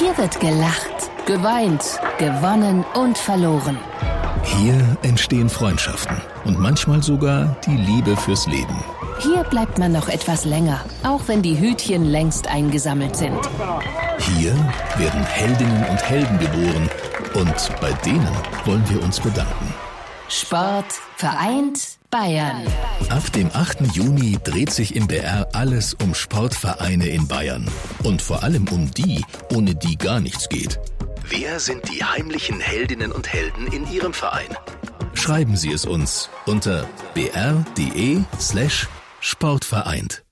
Hier wird gelacht, geweint, gewonnen und verloren. Hier entstehen Freundschaften und manchmal sogar die Liebe fürs Leben. Hier bleibt man noch etwas länger, auch wenn die Hütchen längst eingesammelt sind. Hier werden Heldinnen und Helden geboren und bei denen wollen wir uns bedanken. Sport vereint Bayern. Ab dem 8. Juni dreht sich im BR alles um Sportvereine in Bayern. Und vor allem um die, ohne die gar nichts geht. Wer sind die heimlichen Heldinnen und Helden in Ihrem Verein? Schreiben Sie es uns unter br.de/sportvereint.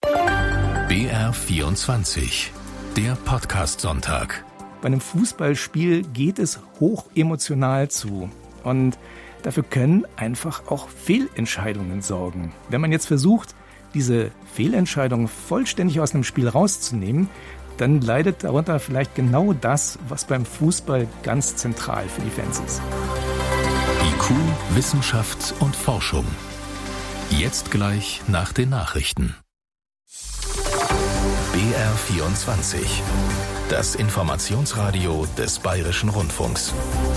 BR24, der Podcast-Sonntag. Bei einem Fußballspiel geht es hoch emotional zu. Und dafür können einfach auch Fehlentscheidungen sorgen. Wenn man jetzt versucht, diese Fehlentscheidungen vollständig aus einem Spiel rauszunehmen, dann leidet darunter vielleicht genau das, was beim Fußball ganz zentral für die Fans ist. IQ, Wissenschaft und Forschung. Jetzt gleich nach den Nachrichten. BR24, das Informationsradio des Bayerischen Rundfunks.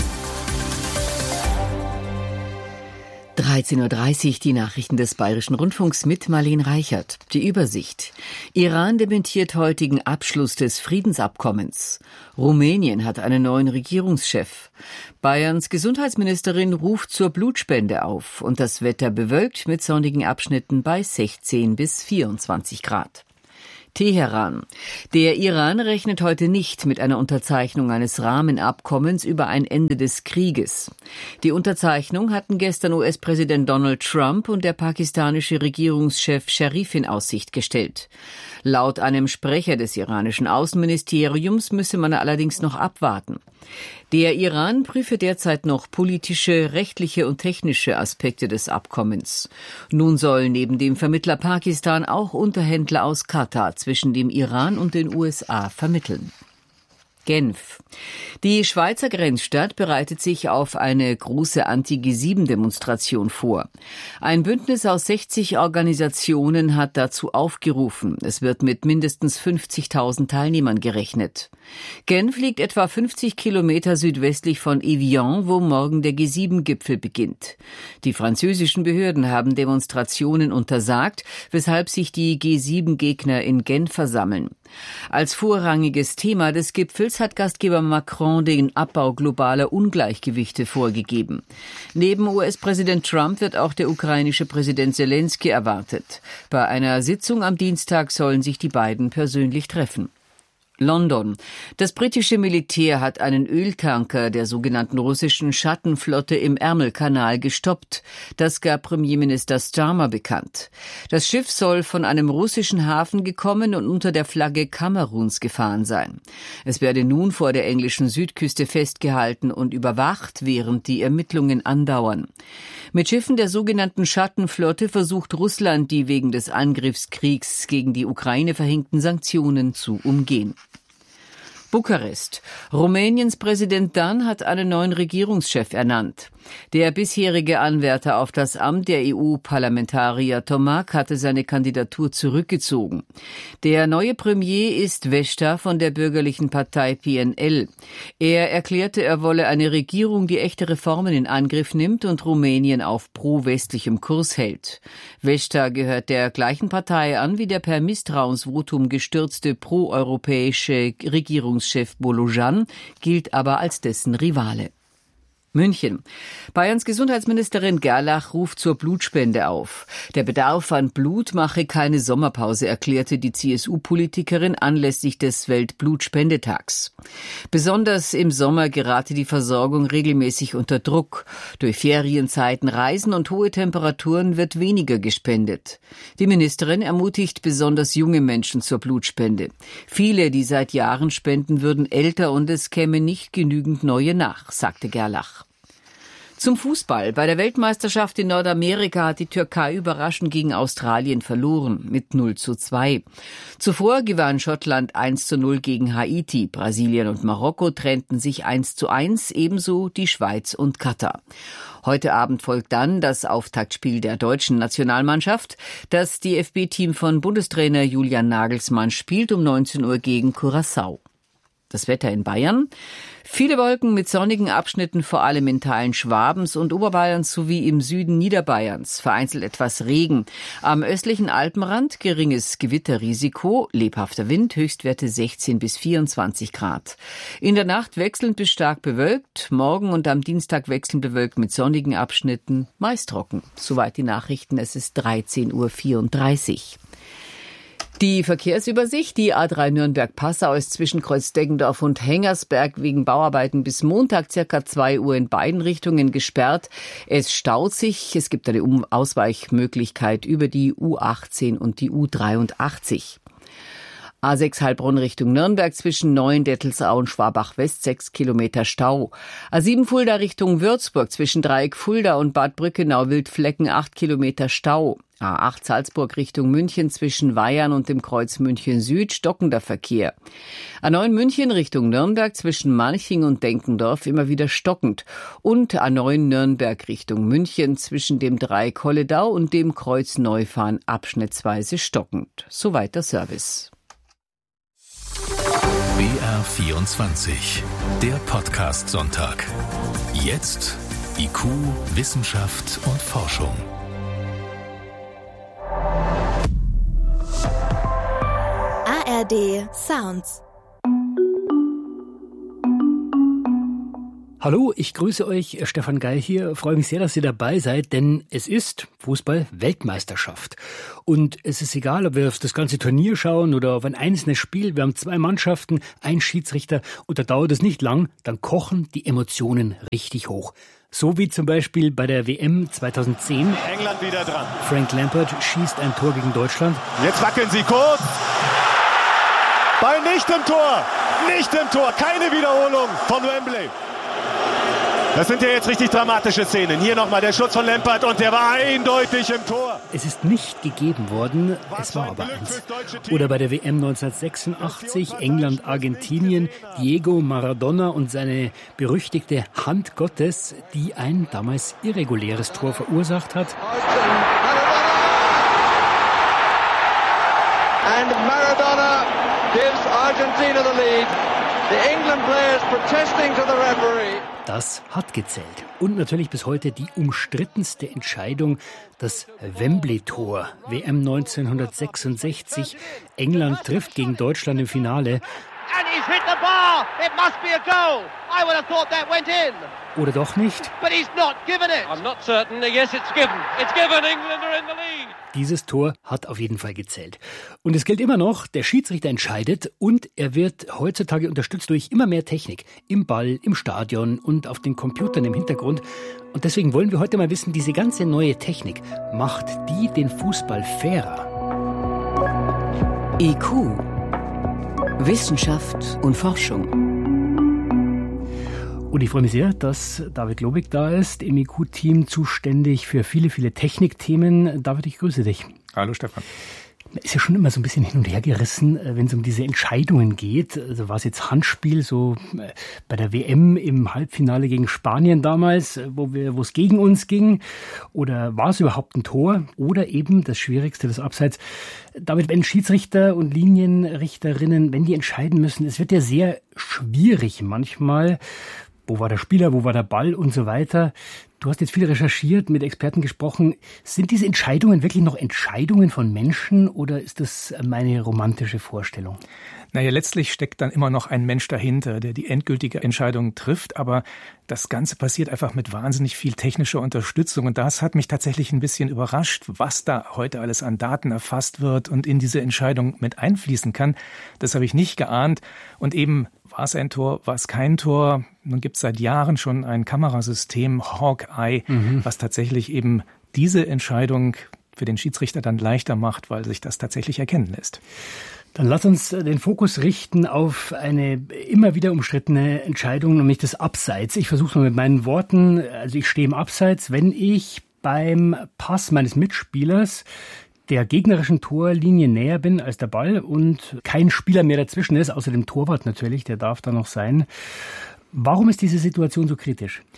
13.30 Uhr, die Nachrichten des Bayerischen Rundfunks mit Marlene Reichert. Die Übersicht. Iran dementiert heutigen Abschluss des Friedensabkommens. Rumänien hat einen neuen Regierungschef. Bayerns Gesundheitsministerin ruft zur Blutspende auf. Und das Wetter bewölkt mit sonnigen Abschnitten bei 16 bis 24 Grad. Teheran. Der Iran rechnet heute nicht mit einer Unterzeichnung eines Rahmenabkommens über ein Ende des Krieges. Die Unterzeichnung hatten gestern US-Präsident Donald Trump und der pakistanische Regierungschef Sharif in Aussicht gestellt. Laut einem Sprecher des iranischen Außenministeriums müsse man allerdings noch abwarten. Der Iran prüfe derzeit noch politische, rechtliche und technische Aspekte des Abkommens. Nun sollen neben dem Vermittler Pakistan auch Unterhändler aus Katar zwischen dem Iran und den USA vermitteln. Genf. Die Schweizer Grenzstadt bereitet sich auf eine große Anti-G7-Demonstration vor. Ein Bündnis aus 60 Organisationen hat dazu aufgerufen. Es wird mit mindestens 50.000 Teilnehmern gerechnet. Genf liegt etwa 50 Kilometer südwestlich von Evian, wo morgen der G7-Gipfel beginnt. Die französischen Behörden haben Demonstrationen untersagt, weshalb sich die G7-Gegner in Genf versammeln. Als vorrangiges Thema des Gipfels hat Gastgeber Macron den Abbau globaler Ungleichgewichte vorgegeben. Neben US-Präsident Trump wird auch der ukrainische Präsident Zelensky erwartet. Bei einer Sitzung am Dienstag sollen sich die beiden persönlich treffen. London. Das britische Militär hat einen Öltanker der sogenannten russischen Schattenflotte im Ärmelkanal gestoppt. Das gab Premierminister Starmer bekannt. Das Schiff soll von einem russischen Hafen gekommen und unter der Flagge Kameruns gefahren sein. Es werde nun vor der englischen Südküste festgehalten und überwacht, während die Ermittlungen andauern. Mit Schiffen der sogenannten Schattenflotte versucht Russland, die wegen des Angriffskriegs gegen die Ukraine verhängten Sanktionen zu umgehen. Bukarest. Rumäniens Präsident Dan hat einen neuen Regierungschef ernannt. Der bisherige Anwärter auf das Amt der EU-Parlamentarier Tomac hatte seine Kandidatur zurückgezogen. Der neue Premier ist Vesta von der bürgerlichen Partei PNL. Er erklärte, er wolle eine Regierung, die echte Reformen in Angriff nimmt und Rumänien auf pro-westlichem Kurs hält. Vesta gehört der gleichen Partei an wie der per Misstrauensvotum gestürzte pro-europäische Regierungschef Bolojan, gilt aber als dessen Rivale. München. Bayerns Gesundheitsministerin Gerlach ruft zur Blutspende auf. Der Bedarf an Blut mache keine Sommerpause, erklärte die CSU-Politikerin anlässlich des Weltblutspendetags. Besonders im Sommer gerate die Versorgung regelmäßig unter Druck. Durch Ferienzeiten, Reisen und hohe Temperaturen wird weniger gespendet. Die Ministerin ermutigt besonders junge Menschen zur Blutspende. Viele, die seit Jahren spenden, würden älter und es käme nicht genügend neue nach, sagte Gerlach. Zum Fußball. Bei der Weltmeisterschaft in Nordamerika hat die Türkei überraschend gegen Australien verloren mit 0:2. Zuvor gewann Schottland 1:0 gegen Haiti. Brasilien und Marokko trennten sich 1:1, ebenso die Schweiz und Katar. Heute Abend folgt dann das Auftaktspiel der deutschen Nationalmannschaft. Das DFB-Team von Bundestrainer Julian Nagelsmann spielt um 19 Uhr gegen Curaçao. Das Wetter in Bayern: viele Wolken mit sonnigen Abschnitten, vor allem in Teilen Schwabens und Oberbayerns sowie im Süden Niederbayerns. Vereinzelt etwas Regen. Am östlichen Alpenrand geringes Gewitterrisiko, lebhafter Wind, Höchstwerte 16 bis 24 Grad. In der Nacht wechselnd bis stark bewölkt, morgen und am Dienstag wechselnd bewölkt mit sonnigen Abschnitten, meist trocken. Soweit die Nachrichten, es ist 13.34 Uhr. Die Verkehrsübersicht: die A3 Nürnberg-Passau ist zwischen Kreuz-Deggendorf und Hengersberg wegen Bauarbeiten bis Montag ca. 2 Uhr in beiden Richtungen gesperrt. Es staut sich. Es gibt eine Ausweichmöglichkeit über die U18 und die U83. A6 Heilbronn Richtung Nürnberg zwischen Neuendettelsau und Schwabach-West 6 Kilometer Stau. A7 Fulda Richtung Würzburg zwischen Dreieck Fulda und Bad Brückenau-Wildflecken 8 Kilometer Stau. A8 Salzburg Richtung München zwischen Weyern und dem Kreuz München Süd stockender Verkehr. A9 München Richtung Nürnberg zwischen Manching und Denkendorf immer wieder stockend. Und A9 Nürnberg Richtung München zwischen dem Dreieck Holledau und dem Kreuz Neufahren abschnittsweise stockend. Soweit der Service. BR24, der Podcast-Sonntag. Jetzt IQ, Wissenschaft und Forschung. ARD Sounds. Hallo, ich grüße euch, Stefan Geil hier. Freue mich sehr, dass ihr dabei seid, denn es ist Fußball-Weltmeisterschaft. Und es ist egal, ob wir auf das ganze Turnier schauen oder auf ein einzelnes Spiel. Wir haben 2 Mannschaften, ein Schiedsrichter und da dauert es nicht lang, dann kochen die Emotionen richtig hoch. So wie zum Beispiel bei der WM 2010. England wieder dran. Frank Lampard schießt ein Tor gegen Deutschland. Jetzt wackeln sie kurz. Ball nicht im Tor. Nicht im Tor. Keine Wiederholung von Wembley. Das sind ja jetzt richtig dramatische Szenen. Hier nochmal der Schutz von Lampard und der war eindeutig im Tor. Es ist nicht gegeben worden, es war aber eins. Oder bei der WM 1986, England-Argentinien, Diego Maradona und seine berüchtigte Hand Gottes, die ein damals irreguläres Tor verursacht hat. And Maradona gives Argentina the lead. The England players protesting to the referee. Das hat gezählt. Und natürlich bis heute die umstrittenste Entscheidung, das Wembley-Tor. WM 1966. England trifft gegen Deutschland im Finale. And he's hit the bar. It must be a goal. I would have thought that went in. Oder doch nicht? But he's not given it. I'm not certain. Yes, it's given. It's given. England are in the lead. Dieses Tor hat auf jeden Fall gezählt. Und es gilt immer noch, der Schiedsrichter entscheidet und er wird heutzutage unterstützt durch immer mehr Technik. Im Ball, im Stadion und auf den Computern im Hintergrund. Und deswegen wollen wir heute mal wissen, diese ganze neue Technik, macht die den Fußball fairer? IQ, Wissenschaft und Forschung. Und ich freue mich sehr, dass David Globig da ist, im IQ-Team zuständig für viele, viele Technikthemen. David, ich grüße dich. Hallo Stefan. Man ist ja schon immer so ein bisschen hin und her gerissen, wenn es um diese Entscheidungen geht. Also war es jetzt Handspiel, so bei der WM im Halbfinale gegen Spanien damals, wo es gegen uns ging? Oder war es überhaupt ein Tor? Oder eben das Schwierigste, das Abseits. Damit, wenn Schiedsrichter und Linienrichterinnen, wenn die entscheiden müssen, es wird ja sehr schwierig manchmal. Wo war der Spieler, wo war der Ball und so weiter. Du hast jetzt viel recherchiert, mit Experten gesprochen. Sind diese Entscheidungen wirklich noch Entscheidungen von Menschen oder ist das meine romantische Vorstellung? Naja, letztlich steckt dann immer noch ein Mensch dahinter, der die endgültige Entscheidung trifft. Aber das Ganze passiert einfach mit wahnsinnig viel technischer Unterstützung. Und das hat mich tatsächlich ein bisschen überrascht, was da heute alles an Daten erfasst wird und in diese Entscheidung mit einfließen kann. Das habe ich nicht geahnt. Und eben, war es ein Tor, war es kein Tor? Nun gibt es seit Jahren schon ein Kamerasystem, Hawkeye, was tatsächlich eben diese Entscheidung für den Schiedsrichter dann leichter macht, weil sich das tatsächlich erkennen lässt. Dann lass uns den Fokus richten auf eine immer wieder umstrittene Entscheidung, nämlich das Abseits. Ich versuche es mal mit meinen Worten. Also ich stehe im Abseits, wenn ich beim Pass meines Mitspielers der gegnerischen Torlinie näher bin als der Ball und kein Spieler mehr dazwischen ist, außer dem Torwart natürlich, der darf da noch sein. Warum ist diese Situation so kritisch?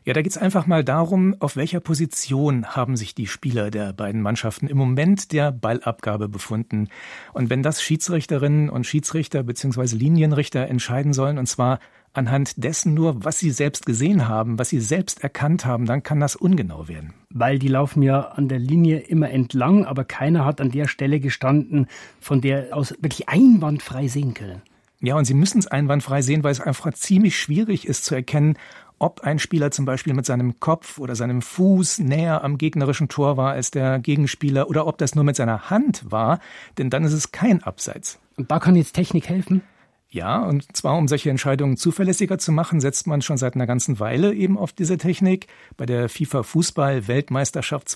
Ja, da geht's einfach mal darum, auf welcher Position haben sich die Spieler der beiden Mannschaften im Moment der Ballabgabe befunden. Und wenn das Schiedsrichterinnen und Schiedsrichter bzw. Linienrichter entscheiden sollen, und zwar anhand dessen nur, was sie selbst gesehen haben, was sie selbst erkannt haben, dann kann das ungenau werden. Weil die laufen ja an der Linie immer entlang, aber keiner hat an der Stelle gestanden, von der aus wirklich einwandfrei sehen können. Ja, und sie müssen es einwandfrei sehen, weil es einfach ziemlich schwierig ist zu erkennen, ob ein Spieler zum Beispiel mit seinem Kopf oder seinem Fuß näher am gegnerischen Tor war als der Gegenspieler oder ob das nur mit seiner Hand war, denn dann ist es kein Abseits. Und da kann jetzt Technik helfen? Ja, und zwar um solche Entscheidungen zuverlässiger zu machen, setzt man schon seit einer ganzen Weile eben auf diese Technik. Bei der FIFA-Fußball-Weltmeisterschaft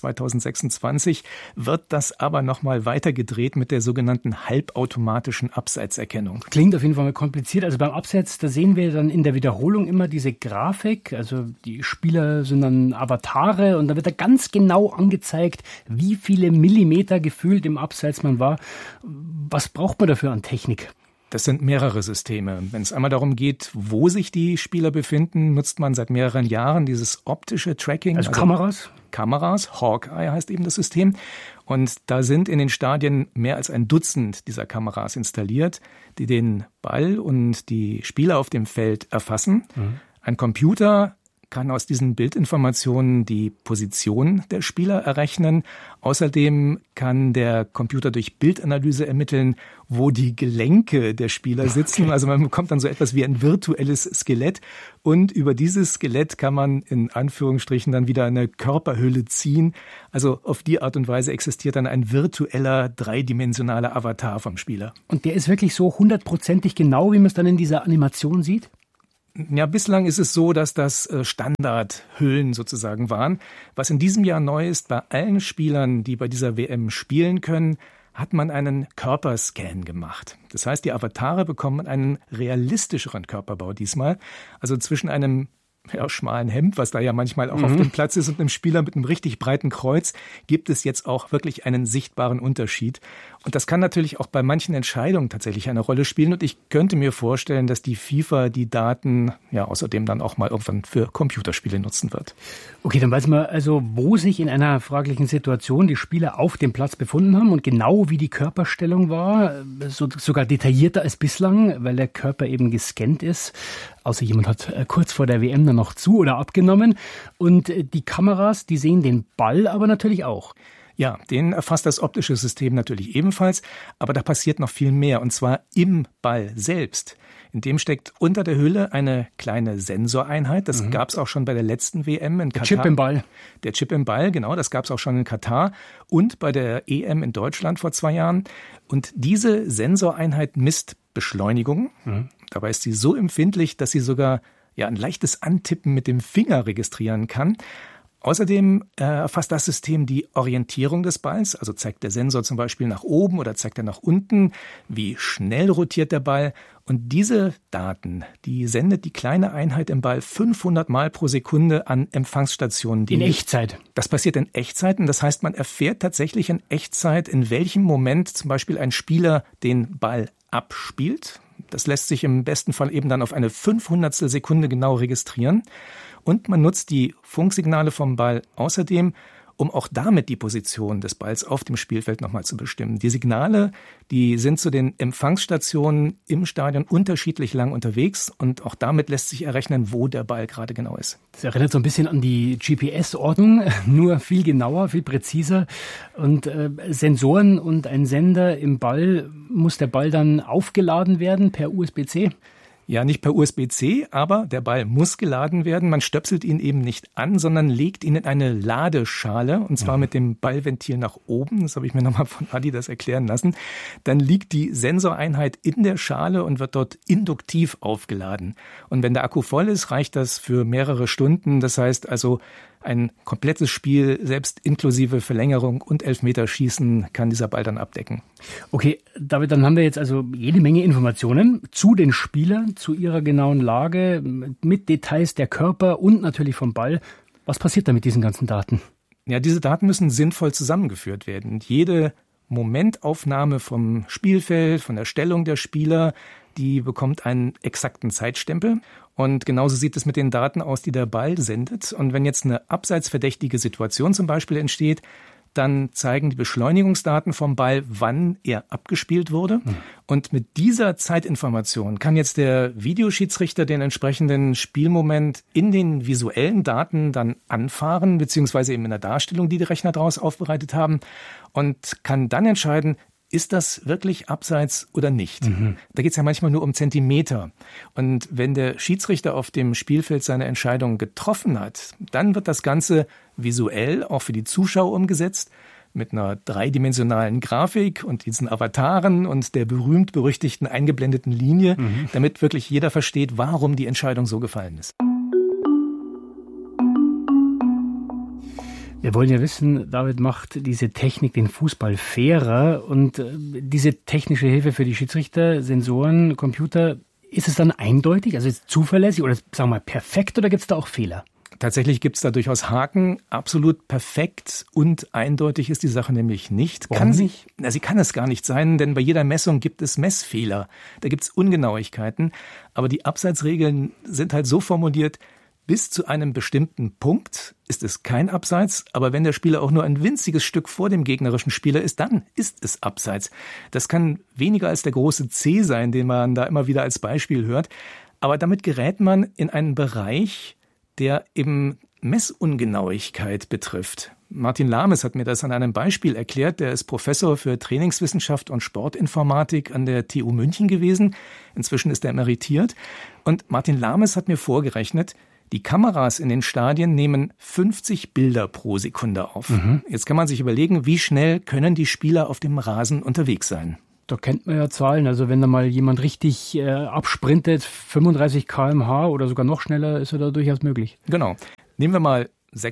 2026 wird das aber nochmal weiter gedreht mit der sogenannten halbautomatischen Abseitserkennung. Klingt auf jeden Fall mal kompliziert. Also beim Abseits, da sehen wir dann in der Wiederholung immer diese Grafik. Also die Spieler sind dann Avatare und da wird da ganz genau angezeigt, wie viele Millimeter gefühlt im Abseits man war. Was braucht man dafür an Technik? Das sind mehrere Systeme. Wenn es einmal darum geht, wo sich die Spieler befinden, nutzt man seit mehreren Jahren dieses optische Tracking. Also Kameras? Kameras, Hawkeye heißt eben das System. Und da sind in den Stadien mehr als ein Dutzend dieser Kameras installiert, die den Ball und die Spieler auf dem Feld erfassen. Ein Computer kann aus diesen Bildinformationen die Position der Spieler errechnen. Außerdem kann der Computer durch Bildanalyse ermitteln, wo die Gelenke der Spieler sitzen. Okay. Also man bekommt dann so etwas wie ein virtuelles Skelett. Und über dieses Skelett kann man in Anführungsstrichen dann wieder eine Körperhülle ziehen. Also auf die Art und Weise existiert dann ein virtueller, dreidimensionaler Avatar vom Spieler. Und der ist wirklich so 100%ig genau, wie man es dann in dieser Animation sieht? Ja, bislang ist es so, dass das Standardhüllen sozusagen waren. Was in diesem Jahr neu ist, bei allen Spielern, die bei dieser WM spielen können, hat man einen Körperscan gemacht. Das heißt, die Avatare bekommen einen realistischeren Körperbau diesmal. Also zwischen einem schmalen Hemd, was da ja manchmal auch auf dem Platz ist, und einem Spieler mit einem richtig breiten Kreuz, gibt es jetzt auch wirklich einen sichtbaren Unterschied. Und das kann natürlich auch bei manchen Entscheidungen tatsächlich eine Rolle spielen. Und ich könnte mir vorstellen, dass die FIFA die Daten ja außerdem dann auch mal irgendwann für Computerspiele nutzen wird. Okay, dann weiß man also, wo sich in einer fraglichen Situation die Spieler auf dem Platz befunden haben und genau wie die Körperstellung war, sogar detaillierter als bislang, weil der Körper eben gescannt ist. Außer jemand hat kurz vor der WM dann noch zu- oder abgenommen. Und die Kameras, die sehen den Ball aber natürlich auch. Ja, den erfasst das optische System natürlich ebenfalls, aber da passiert noch viel mehr, und zwar im Ball selbst. In dem steckt unter der Hülle eine kleine Sensoreinheit. Das gab es auch schon bei der letzten WM in Katar. Der Chip im Ball. Der Chip im Ball, genau, das gab es auch schon in Katar und bei der EM in Deutschland vor 2 Jahren. Und diese Sensoreinheit misst Beschleunigung. Dabei ist sie so empfindlich, dass sie sogar ein leichtes Antippen mit dem Finger registrieren kann. Außerdem erfasst das System die Orientierung des Balls, also zeigt der Sensor zum Beispiel nach oben oder zeigt er nach unten, wie schnell rotiert der Ball. Und diese Daten, die sendet die kleine Einheit im Ball 500 Mal pro Sekunde an Empfangsstationen. In Echtzeit? Das passiert in Echtzeit, und das heißt, man erfährt tatsächlich in Echtzeit, in welchem Moment zum Beispiel ein Spieler den Ball abspielt. Das lässt sich im besten Fall eben dann auf eine 500stel Sekunde genau registrieren. Und man nutzt die Funksignale vom Ball außerdem, um auch damit die Position des Balls auf dem Spielfeld nochmal zu bestimmen. Die Signale, die sind zu den Empfangsstationen im Stadion unterschiedlich lang unterwegs, und auch damit lässt sich errechnen, wo der Ball gerade genau ist. Das erinnert so ein bisschen an die GPS-Ordnung, nur viel genauer, viel präziser. Und Sensoren und ein Sender im Ball, muss der Ball dann aufgeladen werden per USB-C? Ja, nicht per USB-C, aber der Ball muss geladen werden. Man stöpselt ihn eben nicht an, sondern legt ihn in eine Ladeschale, und zwar mit dem Ballventil nach oben. Das habe ich mir nochmal von Adi das erklären lassen. Dann liegt die Sensoreinheit in der Schale und wird dort induktiv aufgeladen. Und wenn der Akku voll ist, reicht das für mehrere Stunden. Das heißt also, ein komplettes Spiel, selbst inklusive Verlängerung und Elfmeterschießen, kann dieser Ball dann abdecken. Okay, David, dann haben wir jetzt also jede Menge Informationen zu den Spielern, zu ihrer genauen Lage, mit Details der Körper und natürlich vom Ball. Was passiert da mit diesen ganzen Daten? Ja, diese Daten müssen sinnvoll zusammengeführt werden. Jede Momentaufnahme vom Spielfeld, von der Stellung der Spieler, die bekommt einen exakten Zeitstempel. Und genauso sieht es mit den Daten aus, die der Ball sendet. Und wenn jetzt eine abseitsverdächtige Situation zum Beispiel entsteht, dann zeigen die Beschleunigungsdaten vom Ball, wann er abgespielt wurde. Und mit dieser Zeitinformation kann jetzt der Videoschiedsrichter den entsprechenden Spielmoment in den visuellen Daten dann anfahren, beziehungsweise eben in der Darstellung, die Rechner daraus aufbereitet haben, und kann dann entscheiden, ist das wirklich abseits oder nicht? Da geht es ja manchmal nur um Zentimeter. Und wenn der Schiedsrichter auf dem Spielfeld seine Entscheidung getroffen hat, dann wird das Ganze visuell auch für die Zuschauer umgesetzt mit einer dreidimensionalen Grafik und diesen Avataren und der berühmt-berüchtigten eingeblendeten Linie, damit wirklich jeder versteht, warum die Entscheidung so gefallen ist. Wir wollen ja wissen, David, macht diese Technik den Fußball fairer, und diese technische Hilfe für die Schiedsrichter, Sensoren, Computer, ist es dann eindeutig, also ist es zuverlässig oder sagen wir mal perfekt, oder gibt es da auch Fehler? Tatsächlich gibt es da durchaus Haken. Absolut perfekt und eindeutig ist die Sache nämlich nicht. Warum nicht? Sie kann es gar nicht sein, denn bei jeder Messung gibt es Messfehler. Da gibt es Ungenauigkeiten. Aber die Abseitsregeln sind halt so formuliert, bis zu einem bestimmten Punkt ist es kein Abseits, aber wenn der Spieler auch nur ein winziges Stück vor dem gegnerischen Spieler ist, dann ist es Abseits. Das kann weniger als der große C sein, den man da immer wieder als Beispiel hört. Aber damit gerät man in einen Bereich, der eben Messungenauigkeit betrifft. Martin Lames hat mir das an einem Beispiel erklärt. Der ist Professor für Trainingswissenschaft und Sportinformatik an der TU München gewesen. Inzwischen ist er emeritiert. Und Martin Lames hat mir vorgerechnet, die Kameras in den Stadien nehmen 50 Bilder pro Sekunde auf. Jetzt kann man sich überlegen, wie schnell können die Spieler auf dem Rasen unterwegs sein. Da kennt man ja Zahlen. Also wenn da mal jemand richtig absprintet, 35 km/h oder sogar noch schneller, ist ja da durchaus möglich. Genau. Nehmen wir mal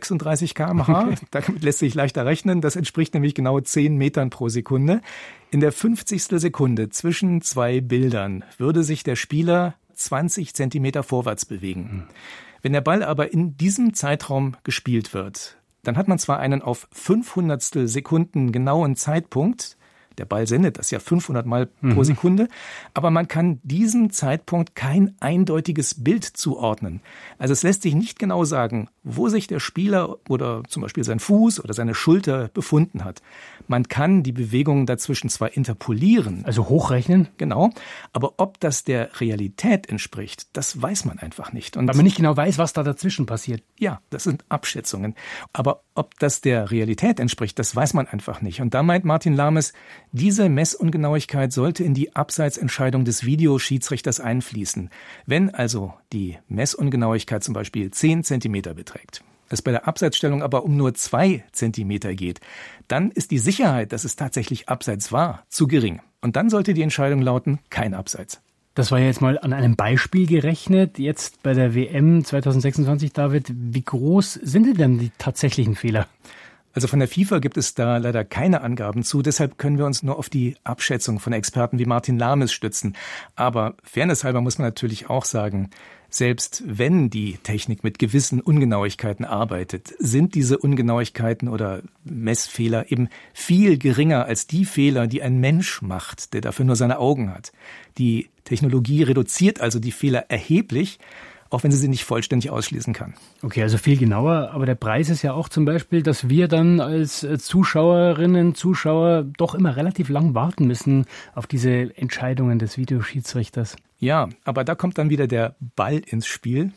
36 km/h. Damit lässt sich leichter rechnen. Das entspricht nämlich genau 10 Metern pro Sekunde. In der 50. Sekunde zwischen zwei Bildern würde sich der Spieler 20 Zentimeter vorwärts bewegen. Wenn der Ball aber in diesem Zeitraum gespielt wird, dann hat man zwar einen auf 500 Sekunden genauen Zeitpunkt, der Ball sendet das ja 500 Mal pro Sekunde, aber man kann diesem Zeitpunkt kein eindeutiges Bild zuordnen. Also es lässt sich nicht genau sagen, wo sich der Spieler oder zum Beispiel sein Fuß oder seine Schulter befunden hat. Man kann die Bewegungen dazwischen zwar interpolieren. Also hochrechnen? Genau, aber ob das der Realität entspricht, das weiß man einfach nicht. Und weil man nicht genau weiß, was da dazwischen passiert. Ja, das sind Abschätzungen. Aber ob das der Realität entspricht, das weiß man einfach nicht. Und da meint Martin Lames, diese Messungenauigkeit sollte in die Abseitsentscheidung des Videoschiedsrichters einfließen. Wenn also die Messungenauigkeit zum Beispiel 10 Zentimeter beträgt, es bei der Abseitsstellung aber um nur 2 Zentimeter geht, dann ist die Sicherheit, dass es tatsächlich Abseits war, zu gering. Und dann sollte die Entscheidung lauten, kein Abseits. Das war ja jetzt mal an einem Beispiel gerechnet. Jetzt bei der WM 2026, David, wie groß sind denn die tatsächlichen Fehler? Also von der FIFA gibt es da leider keine Angaben zu. Deshalb können wir uns nur auf die Abschätzung von Experten wie Martin Lames stützen. Aber fairnesshalber muss man natürlich auch sagen, selbst wenn die Technik mit gewissen Ungenauigkeiten arbeitet, sind diese Ungenauigkeiten oder Messfehler eben viel geringer als die Fehler, die ein Mensch macht, der dafür nur seine Augen hat. Die Technologie reduziert also die Fehler erheblich, auch wenn sie nicht vollständig ausschließen kann. Okay, also viel genauer. Aber der Preis ist ja auch zum Beispiel, dass wir dann als Zuschauerinnen, Zuschauer doch immer relativ lang warten müssen auf diese Entscheidungen des Videoschiedsrichters. Ja, aber da kommt dann wieder der Ball ins Spiel.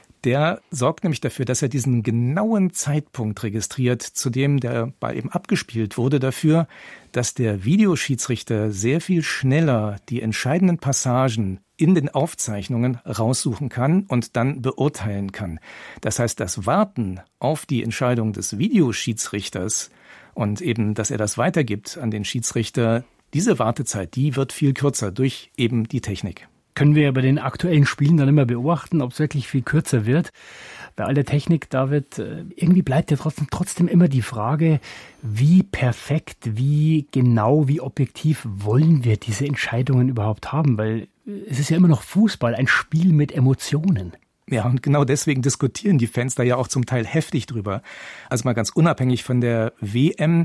Der sorgt nämlich dafür, dass er diesen genauen Zeitpunkt registriert, zu dem der Ball eben abgespielt wurde, dafür, dass der Videoschiedsrichter sehr viel schneller die entscheidenden Passagen in den Aufzeichnungen raussuchen kann und dann beurteilen kann. Das heißt, das Warten auf die Entscheidung des Videoschiedsrichters und eben, dass er das weitergibt an den Schiedsrichter, diese Wartezeit, die wird viel kürzer durch eben die Technik. Können wir bei den aktuellen Spielen dann immer beobachten, ob es wirklich viel kürzer wird. Bei all der Technik, David, irgendwie bleibt ja trotzdem immer die Frage, wie perfekt, wie genau, wie objektiv wollen wir diese Entscheidungen überhaupt haben? Weil es ist ja immer noch Fußball, ein Spiel mit Emotionen. Ja, und genau deswegen diskutieren die Fans da ja auch zum Teil heftig drüber. Also mal ganz unabhängig von der WM,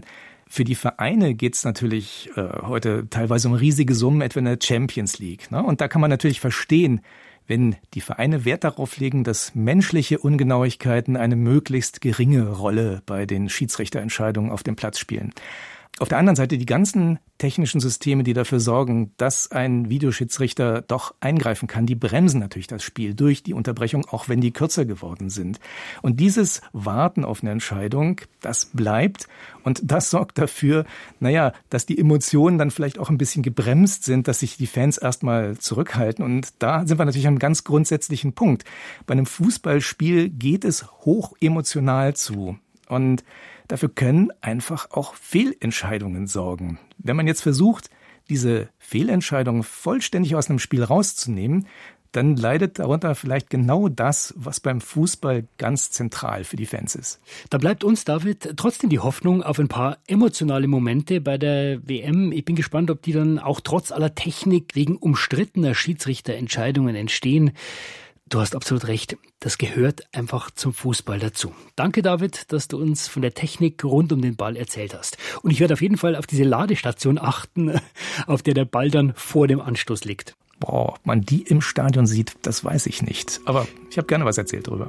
Für die Vereine geht's natürlich heute teilweise um riesige Summen, etwa in der Champions League. Ne? Und da kann man natürlich verstehen, wenn die Vereine Wert darauf legen, dass menschliche Ungenauigkeiten eine möglichst geringe Rolle bei den Schiedsrichterentscheidungen auf dem Platz spielen. Auf der anderen Seite die ganzen technischen Systeme, die dafür sorgen, dass ein Videoschiedsrichter doch eingreifen kann, die bremsen natürlich das Spiel durch die Unterbrechung, auch wenn die kürzer geworden sind. Und dieses Warten auf eine Entscheidung, das bleibt und das sorgt dafür, dass die Emotionen dann vielleicht auch ein bisschen gebremst sind, dass sich die Fans erstmal zurückhalten. Und da sind wir natürlich an einem ganz grundsätzlichen Punkt. Bei einem Fußballspiel geht es hoch emotional zu. Und dafür können einfach auch Fehlentscheidungen sorgen. Wenn man jetzt versucht, diese Fehlentscheidungen vollständig aus einem Spiel rauszunehmen, dann leidet darunter vielleicht genau das, was beim Fußball ganz zentral für die Fans ist. Da bleibt uns, David, trotzdem die Hoffnung auf ein paar emotionale Momente bei der WM. Ich bin gespannt, ob die dann auch trotz aller Technik wegen umstrittener Schiedsrichterentscheidungen entstehen. Du hast absolut recht, das gehört einfach zum Fußball dazu. Danke, David, dass du uns von der Technik rund um den Ball erzählt hast. Und ich werde auf jeden Fall auf diese Ladestation achten, auf der der Ball dann vor dem Anstoß liegt. Boah, ob man die im Stadion sieht, das weiß ich nicht. Aber ich habe gerne was erzählt darüber.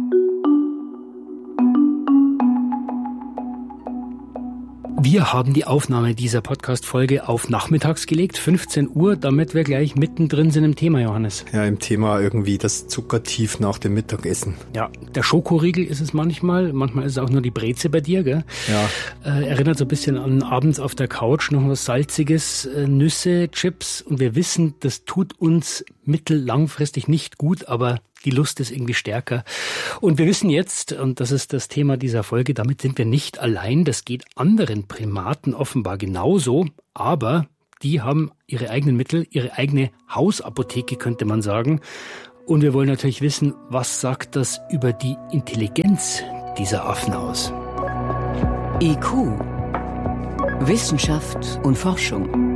Wir haben die Aufnahme dieser Podcast-Folge auf nachmittags gelegt, 15 Uhr, damit wir gleich mittendrin sind im Thema, Johannes. Ja, im Thema irgendwie das Zuckertief nach dem Mittagessen. Ja, der Schokoriegel ist es manchmal ist es auch nur die Breze bei dir, gell? Ja. Erinnert so ein bisschen an abends auf der Couch, noch was Salziges, Nüsse, Chips und wir wissen, das tut uns mittellangfristig nicht gut, aber die Lust ist irgendwie stärker. Und wir wissen jetzt, und das ist das Thema dieser Folge, damit sind wir nicht allein, das geht anderen Primaten offenbar genauso, aber die haben ihre eigenen Mittel, ihre eigene Hausapotheke, könnte man sagen. Und wir wollen natürlich wissen, was sagt das über die Intelligenz dieser Affen aus? IQ. Wissenschaft und Forschung.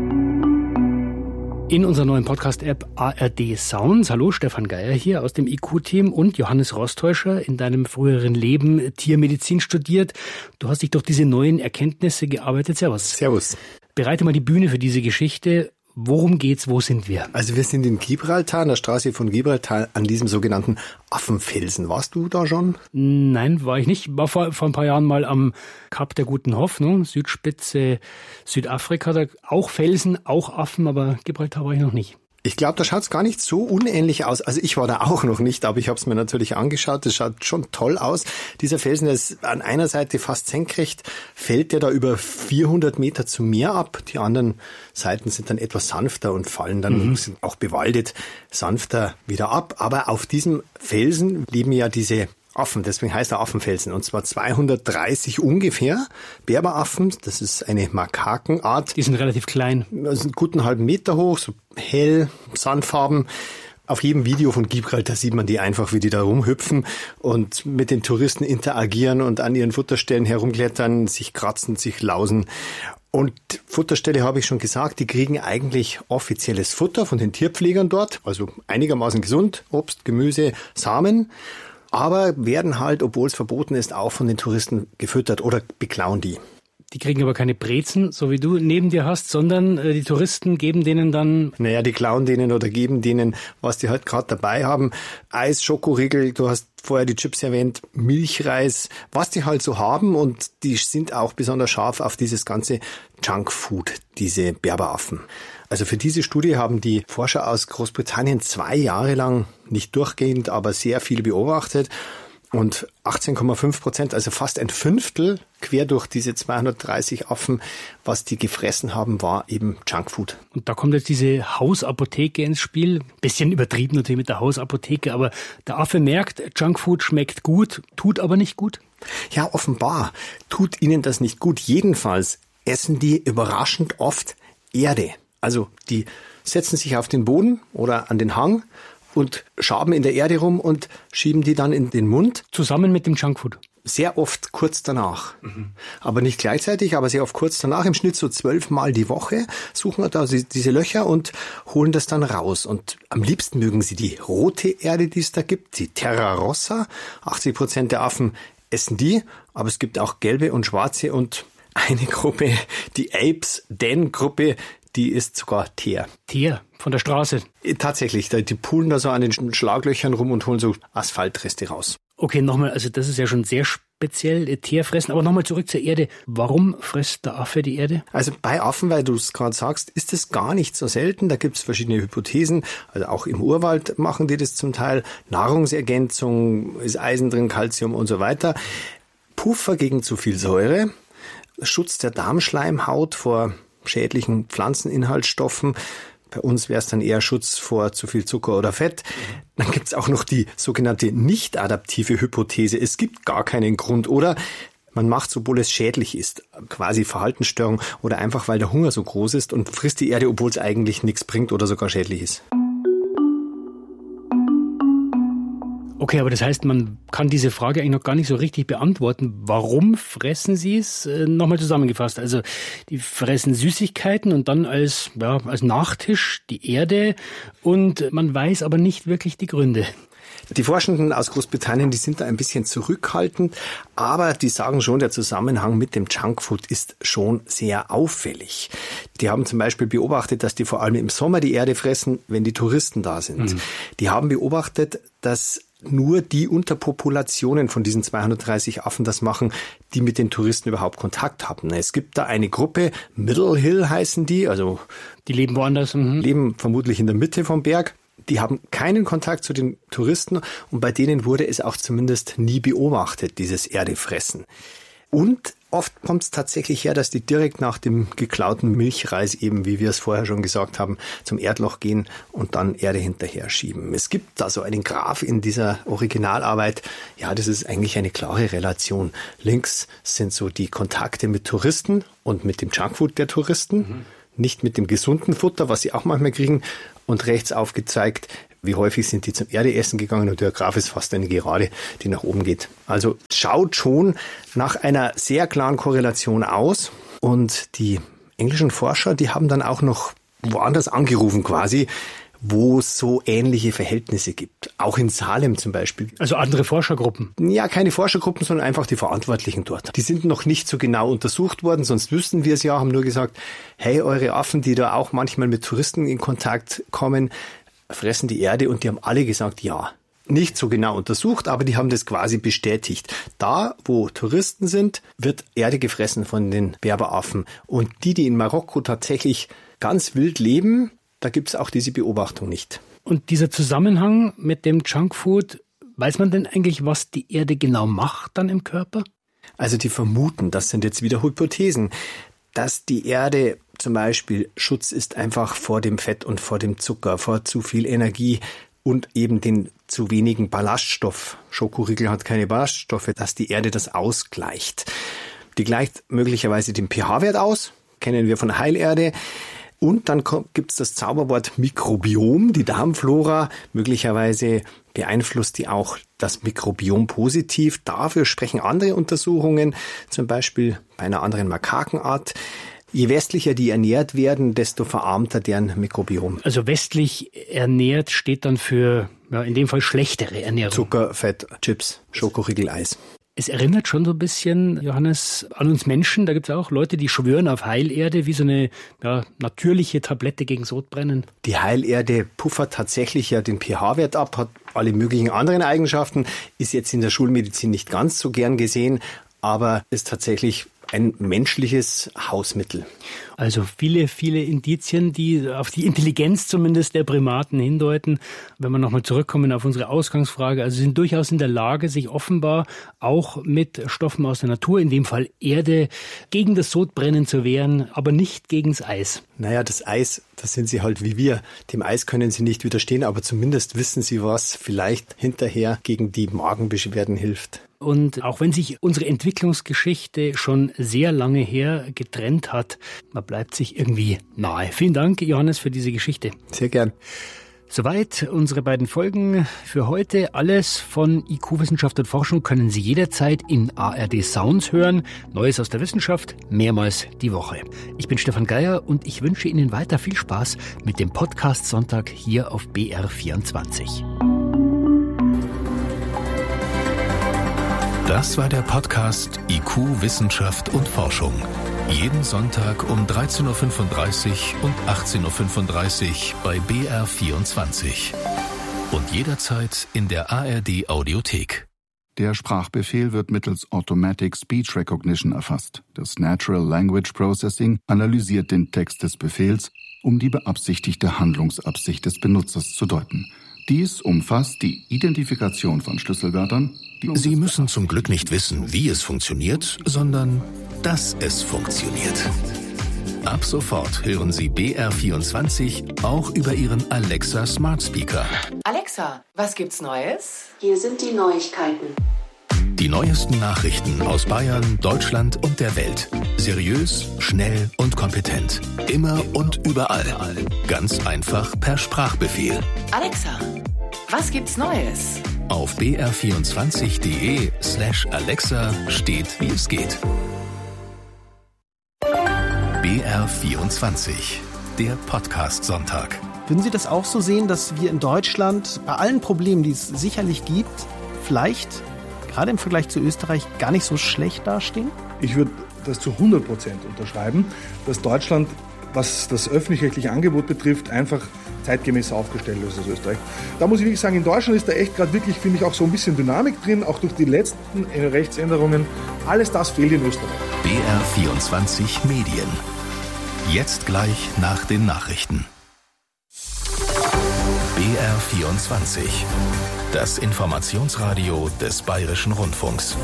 In unserer neuen Podcast-App ARD Sounds. Hallo, Stefan Geier hier aus dem IQ-Team und Johannes Rostäuscher, in deinem früheren Leben Tiermedizin studiert. Du hast dich durch diese neuen Erkenntnisse gearbeitet. Servus. Servus. Bereite mal die Bühne für diese Geschichte. Worum geht's? Wo sind wir? Also wir sind in Gibraltar, an der Straße von Gibraltar, an diesem sogenannten Affenfelsen. Warst du da schon? Nein, war ich nicht. War vor ein paar Jahren mal am Kap der Guten Hoffnung, Südspitze Südafrika. Da auch Felsen, auch Affen, aber Gibraltar war ich noch nicht. Ich glaube, da schaut's gar nicht so unähnlich aus. Also ich war da auch noch nicht, aber ich habe es mir natürlich angeschaut. Das schaut schon toll aus. Dieser Felsen, der ist an einer Seite fast senkrecht, fällt der da über 400 Meter zum Meer ab. Die anderen Seiten sind dann etwas sanfter und fallen dann, sind auch bewaldet, sanfter wieder ab. Aber auf diesem Felsen leben ja diese Affen, deswegen heißt er Affenfelsen, und zwar 230 ungefähr Berberaffen, das ist eine Makakenart. Die sind relativ klein. Das sind gut einen halben Meter hoch, so hell, sandfarben. Auf jedem Video von Gibraltar sieht man die einfach, wie die da rumhüpfen und mit den Touristen interagieren und an ihren Futterstellen herumklettern, sich kratzen, sich lausen. Und Futterstelle habe ich schon gesagt, die kriegen eigentlich offizielles Futter von den Tierpflegern dort, also einigermaßen gesund, Obst, Gemüse, Samen. Aber werden halt, obwohl es verboten ist, auch von den Touristen gefüttert oder beklauen die. Die kriegen aber keine Brezen, so wie du neben dir hast, sondern die Touristen geben denen dann... Naja, die klauen denen oder geben denen, was die halt gerade dabei haben. Eis, Schokoriegel, du hast vorher die Chips erwähnt, Milchreis, was die halt so haben. Und die sind auch besonders scharf auf dieses ganze Junkfood, diese Berberaffen. Also für diese Studie haben die Forscher aus Großbritannien 2 Jahre lang, nicht durchgehend, aber sehr viel beobachtet. Und 18,5%, also fast ein Fünftel, quer durch diese 230 Affen, was die gefressen haben, war eben Junkfood. Und da kommt jetzt diese Hausapotheke ins Spiel. Bisschen übertrieben natürlich mit der Hausapotheke, aber der Affe merkt, Junkfood schmeckt gut, tut aber nicht gut. Ja, offenbar tut ihnen das nicht gut. Jedenfalls essen die überraschend oft Erde. Also die setzen sich auf den Boden oder an den Hang und schaben in der Erde rum und schieben die dann in den Mund. Zusammen mit dem Junkfood? Sehr oft kurz danach. Aber nicht gleichzeitig, aber sehr oft kurz danach. Im Schnitt so 12 Mal die Woche suchen da diese Löcher und holen das dann raus. Und am liebsten mögen sie die rote Erde, die es da gibt, die Terra Rossa. 80% der Affen essen die, aber es gibt auch gelbe und schwarze und eine Gruppe, die Apes-Den-Gruppe, die ist sogar Teer. Teer, von der Straße? Tatsächlich, die poolen da so an den Schlaglöchern rum und holen so Asphaltreste raus. Okay, nochmal, also das ist ja schon sehr speziell, Teer fressen. Aber nochmal zurück zur Erde. Warum frisst der Affe die Erde? Also bei Affen, weil du es gerade sagst, ist es gar nicht so selten. Da gibt es verschiedene Hypothesen. Also auch im Urwald machen die das zum Teil. Nahrungsergänzung, ist Eisen drin, Calcium und so weiter. Puffer gegen zu viel Säure. Schutz der Darmschleimhaut vor schädlichen Pflanzeninhaltsstoffen. Bei uns wäre es dann eher Schutz vor zu viel Zucker oder Fett. Dann gibt es auch noch die sogenannte nicht-adaptive Hypothese. Es gibt gar keinen Grund, oder? Man macht es, obwohl es schädlich ist, quasi Verhaltensstörung oder einfach, weil der Hunger so groß ist und frisst die Erde, obwohl es eigentlich nichts bringt oder sogar schädlich ist. Okay, aber das heißt, man kann diese Frage eigentlich noch gar nicht so richtig beantworten. Warum fressen sie es? Nochmal zusammengefasst. Also die fressen Süßigkeiten und dann als Nachtisch die Erde und man weiß aber nicht wirklich die Gründe. Die Forschenden aus Großbritannien, die sind da ein bisschen zurückhaltend, aber die sagen schon, der Zusammenhang mit dem Junkfood ist schon sehr auffällig. Die haben zum Beispiel beobachtet, dass die vor allem im Sommer die Erde fressen, wenn die Touristen da sind. Die haben beobachtet, dass nur die Unterpopulationen von diesen 230 Affen das machen, die mit den Touristen überhaupt Kontakt haben. Es gibt da eine Gruppe, Middle Hill heißen die, also die leben woanders. Leben vermutlich in der Mitte vom Berg. Die haben keinen Kontakt zu den Touristen und bei denen wurde es auch zumindest nie beobachtet, dieses Erdefressen. Und oft kommt es tatsächlich her, dass die direkt nach dem geklauten Milchreis eben, wie wir es vorher schon gesagt haben, zum Erdloch gehen und dann Erde hinterher schieben. Es gibt da so einen Graph in dieser Originalarbeit. Ja, das ist eigentlich eine klare Relation. Links sind so die Kontakte mit Touristen und mit dem Junkfood der Touristen, nicht mit dem gesunden Futter, was sie auch manchmal kriegen. Und rechts aufgezeigt, wie häufig sind die zum Erdeessen gegangen und der Graph ist fast eine Gerade, die nach oben geht. Also schaut schon nach einer sehr klaren Korrelation aus. Und die englischen Forscher, die haben dann auch noch woanders angerufen quasi, wo es so ähnliche Verhältnisse gibt. Auch in Salem zum Beispiel. Also andere Forschergruppen? Ja, keine Forschergruppen, sondern einfach die Verantwortlichen dort. Die sind noch nicht so genau untersucht worden, sonst wüssten wir es ja, haben nur gesagt, hey, eure Affen, die da auch manchmal mit Touristen in Kontakt kommen, fressen die Erde und die haben alle gesagt, ja. Nicht so genau untersucht, aber die haben das quasi bestätigt. Da, wo Touristen sind, wird Erde gefressen von den Berberaffen. Und die in Marokko tatsächlich ganz wild leben, da gibt es auch diese Beobachtung nicht. Und dieser Zusammenhang mit dem Junkfood, weiß man denn eigentlich, was die Erde genau macht dann im Körper? Also die vermuten, das sind jetzt wieder Hypothesen, dass die Erde zum Beispiel Schutz ist einfach vor dem Fett und vor dem Zucker, vor zu viel Energie und eben den zu wenigen Ballaststoff. Schokoriegel hat keine Ballaststoffe, dass die Erde das ausgleicht. Die gleicht möglicherweise den pH-Wert aus, kennen wir von Heilerde. Und dann gibt es das Zauberwort Mikrobiom, die Darmflora. Möglicherweise beeinflusst die auch das Mikrobiom positiv. Dafür sprechen andere Untersuchungen, zum Beispiel bei einer anderen Makakenart. Je westlicher die ernährt werden, desto verarmter deren Mikrobiom. Also westlich ernährt steht dann für, in dem Fall schlechtere Ernährung. Zucker, Fett, Chips, Schokoriegel, Eis. Es erinnert schon so ein bisschen, Johannes, an uns Menschen. Da gibt es auch Leute, die schwören auf Heilerde, wie so eine natürliche Tablette gegen Sodbrennen. Die Heilerde puffert tatsächlich ja den pH-Wert ab, hat alle möglichen anderen Eigenschaften, ist jetzt in der Schulmedizin nicht ganz so gern gesehen, aber ist tatsächlich ein menschliches Hausmittel. Also viele, viele Indizien, die auf die Intelligenz zumindest der Primaten hindeuten. Wenn wir nochmal zurückkommen auf unsere Ausgangsfrage, also sind durchaus in der Lage, sich offenbar auch mit Stoffen aus der Natur, in dem Fall Erde, gegen das Sodbrennen zu wehren, aber nicht gegen das Eis. Naja, das Eis, das sind sie halt wie wir. Dem Eis können sie nicht widerstehen, aber zumindest wissen sie, was vielleicht hinterher gegen die Magenbeschwerden hilft. Und auch wenn sich unsere Entwicklungsgeschichte schon sehr lange her getrennt hat, man bleibt sich irgendwie nahe. Vielen Dank, Johannes, für diese Geschichte. Sehr gern. Soweit unsere beiden Folgen für heute. Alles von IQ Wissenschaft und Forschung können Sie jederzeit in ARD Sounds hören. Neues aus der Wissenschaft, mehrmals die Woche. Ich bin Stefan Geier und ich wünsche Ihnen weiter viel Spaß mit dem Podcast Sonntag hier auf BR24. Das war der Podcast IQ, Wissenschaft und Forschung. Jeden Sonntag um 13.35 Uhr und 18.35 Uhr bei BR24. Und jederzeit in der ARD Audiothek. Der Sprachbefehl wird mittels Automatic Speech Recognition erfasst. Das Natural Language Processing analysiert den Text des Befehls, um die beabsichtigte Handlungsabsicht des Benutzers zu deuten. Dies umfasst die Identifikation von Schlüsselwörtern. Sie müssen zum Glück nicht wissen, wie es funktioniert, sondern dass es funktioniert. Ab sofort hören Sie BR24 auch über Ihren Alexa Smart Speaker. Alexa, was gibt's Neues? Hier sind die Neuigkeiten. Die neuesten Nachrichten aus Bayern, Deutschland und der Welt. Seriös, schnell und kompetent. Immer und überall. Ganz einfach per Sprachbefehl. Alexa, was gibt's Neues? Auf br24.de/Alexa steht, wie es geht. BR24, der Podcast-Sonntag. Würden Sie das auch so sehen, dass wir in Deutschland bei allen Problemen, die es sicherlich gibt, vielleicht gerade im Vergleich zu Österreich gar nicht so schlecht dastehen? Ich würde das zu 100% unterschreiben, dass Deutschland, was das öffentlich-rechtliche Angebot betrifft, einfach zeitgemäß aufgestellt ist als Österreich. Da muss ich wirklich sagen, in Deutschland ist da echt gerade wirklich, finde ich, auch so ein bisschen Dynamik drin, auch durch die letzten Rechtsänderungen. Alles das fehlt in Österreich. BR24 Medien. Jetzt gleich nach den Nachrichten. BR24. Das Informationsradio des Bayerischen Rundfunks.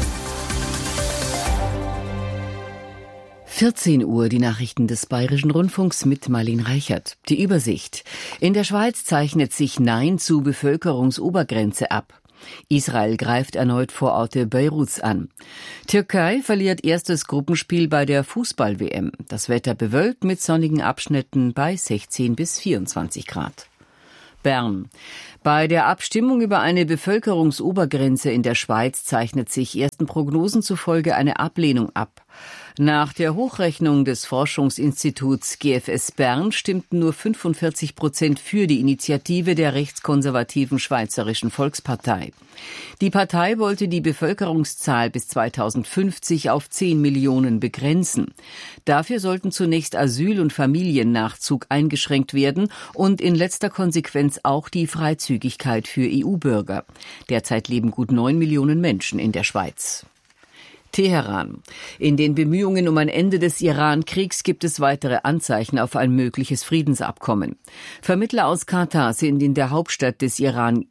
14 Uhr, die Nachrichten des Bayerischen Rundfunks mit Marlene Reichert. Die Übersicht. In der Schweiz zeichnet sich Nein zu Bevölkerungsobergrenze ab. Israel greift erneut Vororte Beiruts an. Türkei verliert erstes Gruppenspiel bei der Fußball-WM. Das Wetter bewölkt mit sonnigen Abschnitten bei 16 bis 24 Grad. Bern. Bei der Abstimmung über eine Bevölkerungsobergrenze in der Schweiz zeichnet sich ersten Prognosen zufolge eine Ablehnung ab. Nach der Hochrechnung des Forschungsinstituts GFS Bern stimmten nur 45% für die Initiative der rechtskonservativen Schweizerischen Volkspartei. Die Partei wollte die Bevölkerungszahl bis 2050 auf 10 Millionen begrenzen. Dafür sollten zunächst Asyl- und Familiennachzug eingeschränkt werden und in letzter Konsequenz auch die Freizügigkeit für EU-Bürger. Derzeit leben gut 9 Millionen Menschen in der Schweiz. Teheran. In den Bemühungen um ein Ende des Iran-Kriegs gibt es weitere Anzeichen auf ein mögliches Friedensabkommen. Vermittler aus Katar sind in die Hauptstadt des Iran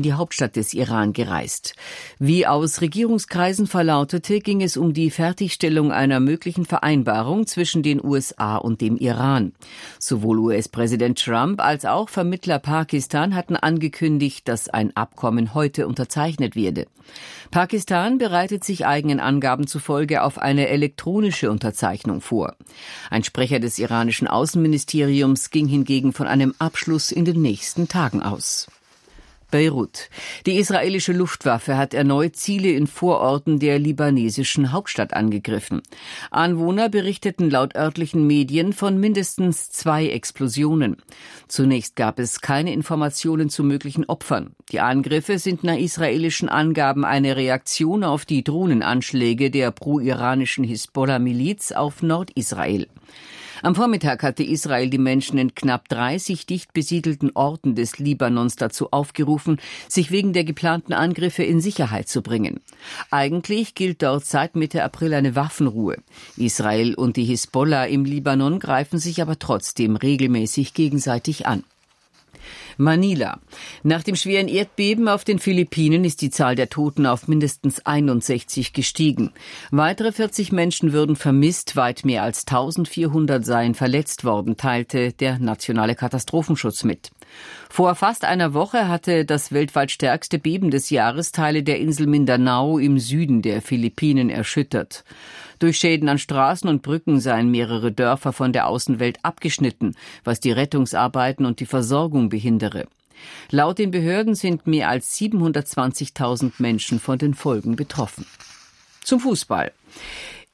gereist. Wie aus Regierungskreisen verlautete, ging es um die Fertigstellung einer möglichen Vereinbarung zwischen den USA und dem Iran. Sowohl US-Präsident Trump als auch Vermittler Pakistan hatten angekündigt, dass ein Abkommen heute unterzeichnet werde. Pakistan bereitet sich eigenen Angaben zufolge auf eine elektronische Unterzeichnung vor. Ein Sprecher des iranischen Außenministeriums ging hingegen von einem Abschluss in den nächsten Tagen aus. Beirut. Die israelische Luftwaffe hat erneut Ziele in Vororten der libanesischen Hauptstadt angegriffen. Anwohner berichteten laut örtlichen Medien von mindestens 2 Explosionen. Zunächst gab es keine Informationen zu möglichen Opfern. Die Angriffe sind nach israelischen Angaben eine Reaktion auf die Drohnenanschläge der pro-iranischen Hisbollah-Miliz auf Nordisrael. Am Vormittag hatte Israel die Menschen in knapp 30 dicht besiedelten Orten des Libanons dazu aufgerufen, sich wegen der geplanten Angriffe in Sicherheit zu bringen. Eigentlich gilt dort seit Mitte April eine Waffenruhe. Israel und die Hisbollah im Libanon greifen sich aber trotzdem regelmäßig gegenseitig an. Manila. Nach dem schweren Erdbeben auf den Philippinen ist die Zahl der Toten auf mindestens 61 gestiegen. Weitere 40 Menschen würden vermisst, weit mehr als 1400 seien verletzt worden, teilte der nationale Katastrophenschutz mit. Vor fast einer Woche hatte das weltweit stärkste Beben des Jahres Teile der Insel Mindanao im Süden der Philippinen erschüttert. Durch Schäden an Straßen und Brücken seien mehrere Dörfer von der Außenwelt abgeschnitten, was die Rettungsarbeiten und die Versorgung behindere. Laut den Behörden sind mehr als 720.000 Menschen von den Folgen betroffen. Zum Fußball.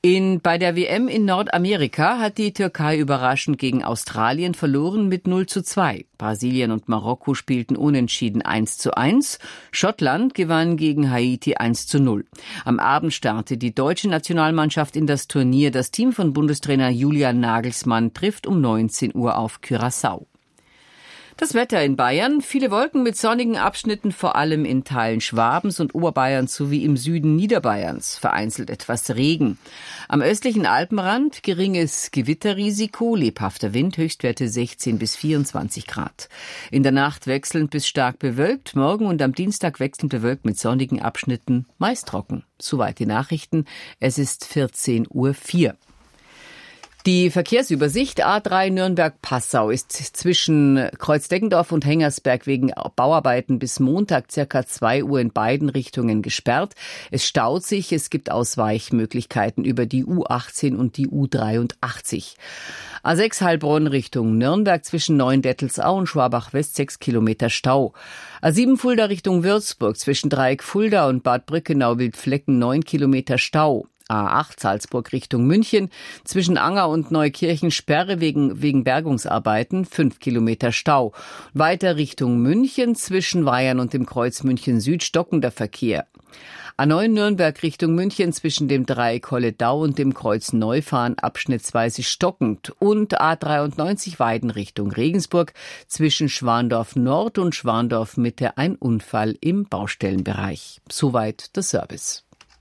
Bei der WM in Nordamerika hat die Türkei überraschend gegen Australien verloren mit 0:2. Brasilien und Marokko spielten unentschieden 1:1. Schottland gewann gegen Haiti 1:0. Am Abend startet die deutsche Nationalmannschaft in das Turnier. Das Team von Bundestrainer Julian Nagelsmann trifft um 19 Uhr auf Curaçao. Das Wetter in Bayern, viele Wolken mit sonnigen Abschnitten, vor allem in Teilen Schwabens und Oberbayerns sowie im Süden Niederbayerns, vereinzelt etwas Regen. Am östlichen Alpenrand geringes Gewitterrisiko, lebhafter Wind, Höchstwerte 16 bis 24 Grad. In der Nacht wechselnd bis stark bewölkt, morgen und am Dienstag wechselnd bewölkt mit sonnigen Abschnitten, meist trocken. Soweit die Nachrichten, es ist 14:04 Uhr. Die Verkehrsübersicht A3 Nürnberg-Passau ist zwischen Kreuzdeggendorf und Hengersberg wegen Bauarbeiten bis Montag ca. 2 Uhr in beiden Richtungen gesperrt. Es staut sich, es gibt Ausweichmöglichkeiten über die U18 und die U83. A6 Heilbronn Richtung Nürnberg zwischen Neuendettelsau und Schwabach-West 6 Kilometer Stau. A7 Fulda Richtung Würzburg zwischen Dreieck Fulda und Bad Brückenau-Wildflecken 9 Kilometer Stau. A8 Salzburg Richtung München, zwischen Anger und Neukirchen Sperre wegen Bergungsarbeiten, 5 Kilometer Stau. Weiter Richtung München, zwischen Weyern und dem Kreuz München Süd stockender Verkehr. A9 Nürnberg Richtung München zwischen dem Dreieck Holledau und dem Kreuz Neufahren abschnittsweise stockend. Und A93 Weiden Richtung Regensburg zwischen Schwandorf Nord und Schwandorf Mitte ein Unfall im Baustellenbereich. Soweit der Service.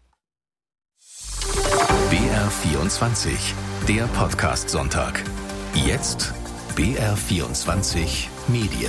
BR24, der Podcast-Sonntag. Jetzt BR24 Medien.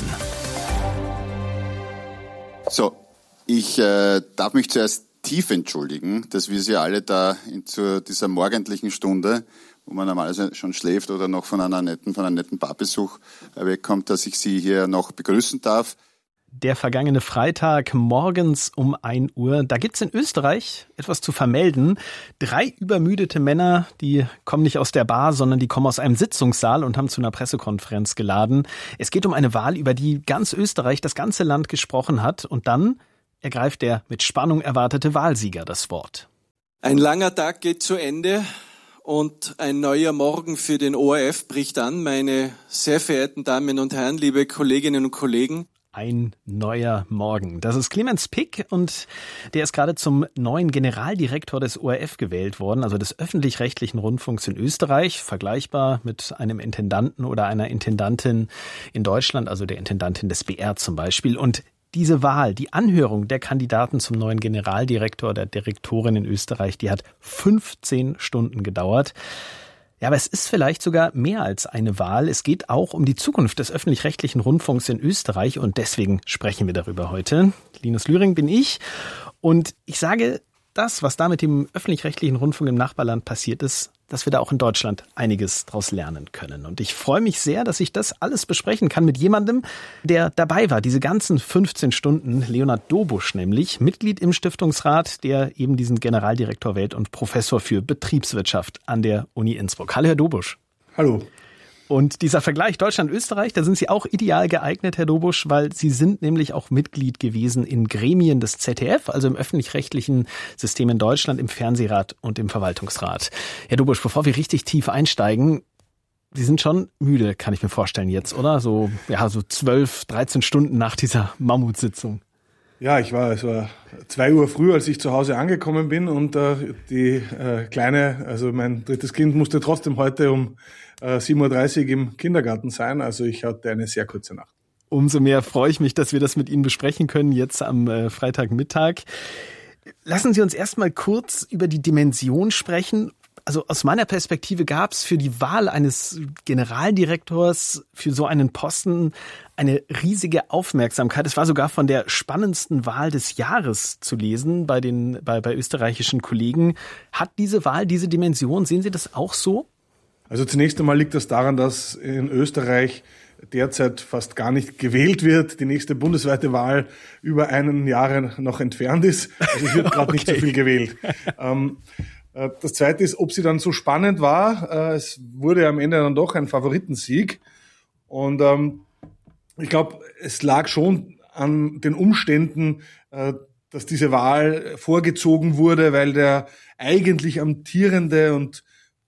So, ich darf mich zuerst tief entschuldigen, dass wir Sie alle da zu dieser morgendlichen Stunde, wo man normalerweise schon schläft oder noch von einem netten Barbesuch wegkommt, dass ich Sie hier noch begrüßen darf. Der vergangene Freitag morgens um 1 Uhr, da gibt's in Österreich etwas zu vermelden. 3 übermüdete Männer, die kommen nicht aus der Bar, sondern die kommen aus einem Sitzungssaal und haben zu einer Pressekonferenz geladen. Es geht um eine Wahl, über die ganz Österreich, das ganze Land gesprochen hat. Und dann ergreift der mit Spannung erwartete Wahlsieger das Wort. Ein langer Tag geht zu Ende und ein neuer Morgen für den ORF bricht an. Meine sehr verehrten Damen und Herren, liebe Kolleginnen und Kollegen. Ein neuer Morgen. Das ist Clemens Pick und der ist gerade zum neuen Generaldirektor des ORF gewählt worden, also des öffentlich-rechtlichen Rundfunks in Österreich, vergleichbar mit einem Intendanten oder einer Intendantin in Deutschland, also der Intendantin des BR zum Beispiel. Und diese Wahl, die Anhörung der Kandidaten zum neuen Generaldirektor, der Direktorin in Österreich, die hat 15 Stunden gedauert. Ja, aber es ist vielleicht sogar mehr als eine Wahl. Es geht auch um die Zukunft des öffentlich-rechtlichen Rundfunks in Österreich und deswegen sprechen wir darüber heute. Linus Lühring bin ich und ich sage, das, was da mit dem öffentlich-rechtlichen Rundfunk im Nachbarland passiert ist, dass wir da auch in Deutschland einiges draus lernen können. Und ich freue mich sehr, dass ich das alles besprechen kann mit jemandem, der dabei war, diese ganzen 15 Stunden, Leonhard Dobusch nämlich, Mitglied im Stiftungsrat, der eben diesen Generaldirektor wählt und Professor für Betriebswirtschaft an der Uni Innsbruck. Hallo, Herr Dobusch. Hallo. Und dieser Vergleich Deutschland-Österreich, da sind Sie auch ideal geeignet, Herr Dobusch, weil Sie sind nämlich auch Mitglied gewesen in Gremien des ZDF, also im öffentlich-rechtlichen System in Deutschland, im Fernsehrat und im Verwaltungsrat. Herr Dobusch, bevor wir richtig tief einsteigen, Sie sind schon müde, kann ich mir vorstellen jetzt, oder? So 12, 13 Stunden nach dieser Mammutsitzung. Ja, es war 2 Uhr früh, als ich zu Hause angekommen bin und die Kleine, also mein drittes Kind, musste trotzdem heute um 7:30 Uhr im Kindergarten sein. Also ich hatte eine sehr kurze Nacht. Umso mehr freue ich mich, dass wir das mit Ihnen besprechen können, jetzt am Freitagmittag. Lassen Sie uns erstmal kurz über die Dimension sprechen. Also aus meiner Perspektive gab es für die Wahl eines Generaldirektors für so einen Posten eine riesige Aufmerksamkeit. Es war sogar von der spannendsten Wahl des Jahres zu lesen bei österreichischen Kollegen. Hat diese Wahl diese Dimension? Sehen Sie das auch so? Also zunächst einmal liegt das daran, dass in Österreich derzeit fast gar nicht gewählt wird. Die nächste bundesweite Wahl über 1 Jahr noch entfernt ist. Also es wird gerade nicht so viel gewählt. Das Zweite ist, ob sie dann so spannend war. Es wurde am Ende dann doch ein Favoritensieg. Und ich glaube, es lag schon an den Umständen, dass diese Wahl vorgezogen wurde, weil der eigentlich amtierende und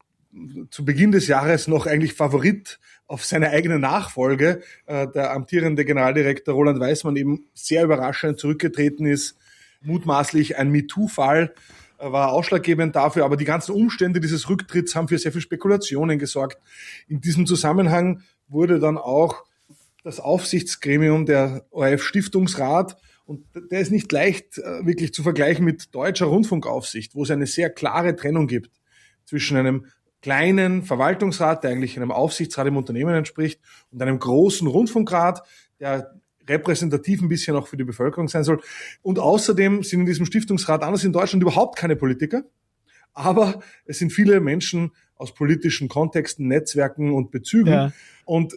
zu Beginn des Jahres noch eigentlich Favorit auf seine eigene Nachfolge, der amtierende Generaldirektor Roland Weismann, eben sehr überraschend zurückgetreten ist. Mutmaßlich ein MeToo-Fall war ausschlaggebend dafür, aber die ganzen Umstände dieses Rücktritts haben für sehr viel Spekulationen gesorgt. In diesem Zusammenhang wurde dann auch das Aufsichtsgremium, der ORF-Stiftungsrat, und der ist nicht leicht wirklich zu vergleichen mit deutscher Rundfunkaufsicht, wo es eine sehr klare Trennung gibt zwischen einem kleinen Verwaltungsrat, der eigentlich einem Aufsichtsrat im Unternehmen entspricht, und einem großen Rundfunkrat, der repräsentativ ein bisschen auch für die Bevölkerung sein soll. Und außerdem sind in diesem Stiftungsrat, anders in Deutschland, überhaupt keine Politiker, aber es sind viele Menschen aus politischen Kontexten, Netzwerken und Bezügen. Ja. Und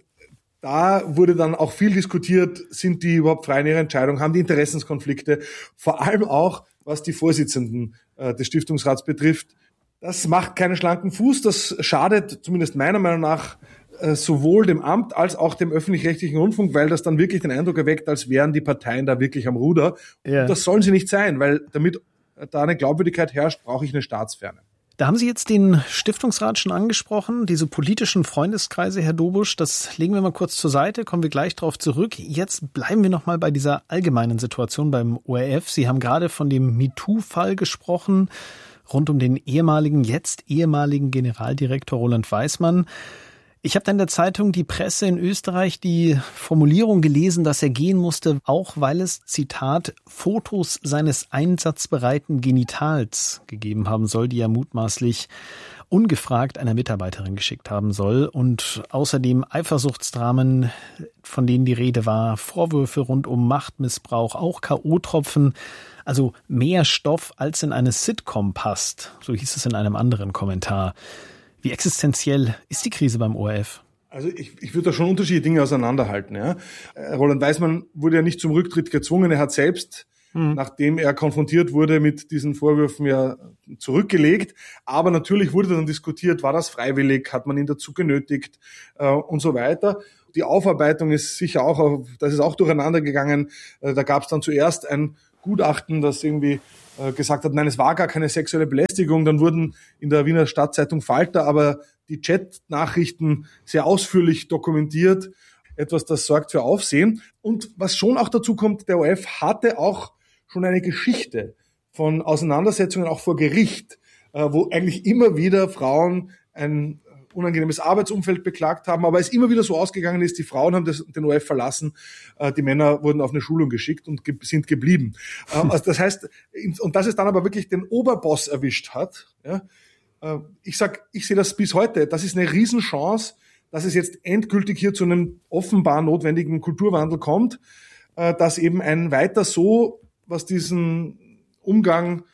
da wurde dann auch viel diskutiert, sind die überhaupt frei in ihrer Entscheidung, haben die Interessenskonflikte, vor allem auch, was die Vorsitzenden des Stiftungsrats betrifft. Das macht keinen schlanken Fuß, das schadet zumindest meiner Meinung nach sowohl dem Amt als auch dem öffentlich-rechtlichen Rundfunk, weil das dann wirklich den Eindruck erweckt, als wären die Parteien da wirklich am Ruder. Ja. Und das sollen sie nicht sein, weil damit da eine Glaubwürdigkeit herrscht, brauche ich eine Staatsferne. Da haben Sie jetzt den Stiftungsrat schon angesprochen, diese politischen Freundeskreise, Herr Dobusch, das legen wir mal kurz zur Seite, kommen wir gleich drauf zurück. Jetzt bleiben wir noch mal bei dieser allgemeinen Situation beim ORF. Sie haben gerade von dem MeToo-Fall gesprochen, rund um den jetzt ehemaligen Generaldirektor Roland Weismann. Ich habe dann in der Zeitung Die Presse in Österreich die Formulierung gelesen, dass er gehen musste, auch weil es, Zitat, Fotos seines einsatzbereiten Genitals gegeben haben soll, die er mutmaßlich ungefragt einer Mitarbeiterin geschickt haben soll. Und außerdem Eifersuchtsdramen, von denen die Rede war, Vorwürfe rund um Machtmissbrauch, auch K.O.-Tropfen. Also mehr Stoff, als in eine Sitcom passt, so hieß es in einem anderen Kommentar. Wie existenziell ist die Krise beim ORF? Also ich würde da schon unterschiedliche Dinge auseinanderhalten. Ja. Roland Weismann wurde ja nicht zum Rücktritt gezwungen. Er hat selbst, nachdem er konfrontiert wurde mit diesen Vorwürfen, ja zurückgelegt. Aber natürlich wurde dann diskutiert, war das freiwillig, hat man ihn dazu genötigt und so weiter. Die Aufarbeitung ist sicher auch, das ist auch durcheinander gegangen. Da gab es dann zuerst ein Gutachten, das irgendwie gesagt hat, nein, es war gar keine sexuelle Belästigung. Dann wurden in der Wiener Stadtzeitung Falter aber die Chat-Nachrichten sehr ausführlich dokumentiert. Etwas, das sorgt für Aufsehen. Und was schon auch dazu kommt, der ORF hatte auch schon eine Geschichte von Auseinandersetzungen auch vor Gericht, wo eigentlich immer wieder Frauen ein unangenehmes Arbeitsumfeld beklagt haben, aber es immer wieder so ausgegangen ist, die Frauen haben den ORF verlassen, die Männer wurden auf eine Schulung geschickt und sind geblieben. Also das heißt, und dass es dann aber wirklich den Oberboss erwischt hat, ja, ich sehe das bis heute, das ist eine Riesenchance, dass es jetzt endgültig hier zu einem offenbar notwendigen Kulturwandel kommt, dass eben ein weiter so, was diesen Umgang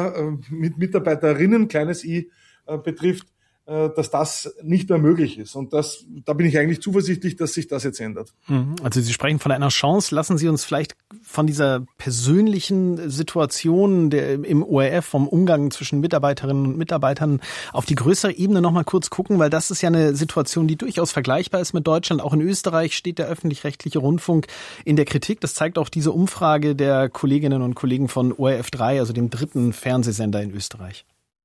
mit Mitarbeiterinnen, kleines i, betrifft, dass das nicht mehr möglich ist. Und da bin ich eigentlich zuversichtlich, dass sich das jetzt ändert. Also Sie sprechen von einer Chance. Lassen Sie uns vielleicht von dieser persönlichen Situation im ORF, vom Umgang zwischen Mitarbeiterinnen und Mitarbeitern auf die größere Ebene noch mal kurz gucken, weil das ist ja eine Situation, die durchaus vergleichbar ist mit Deutschland. Auch in Österreich steht der öffentlich-rechtliche Rundfunk in der Kritik. Das zeigt auch diese Umfrage der Kolleginnen und Kollegen von ORF 3, also dem 3. Fernsehsender in Österreich.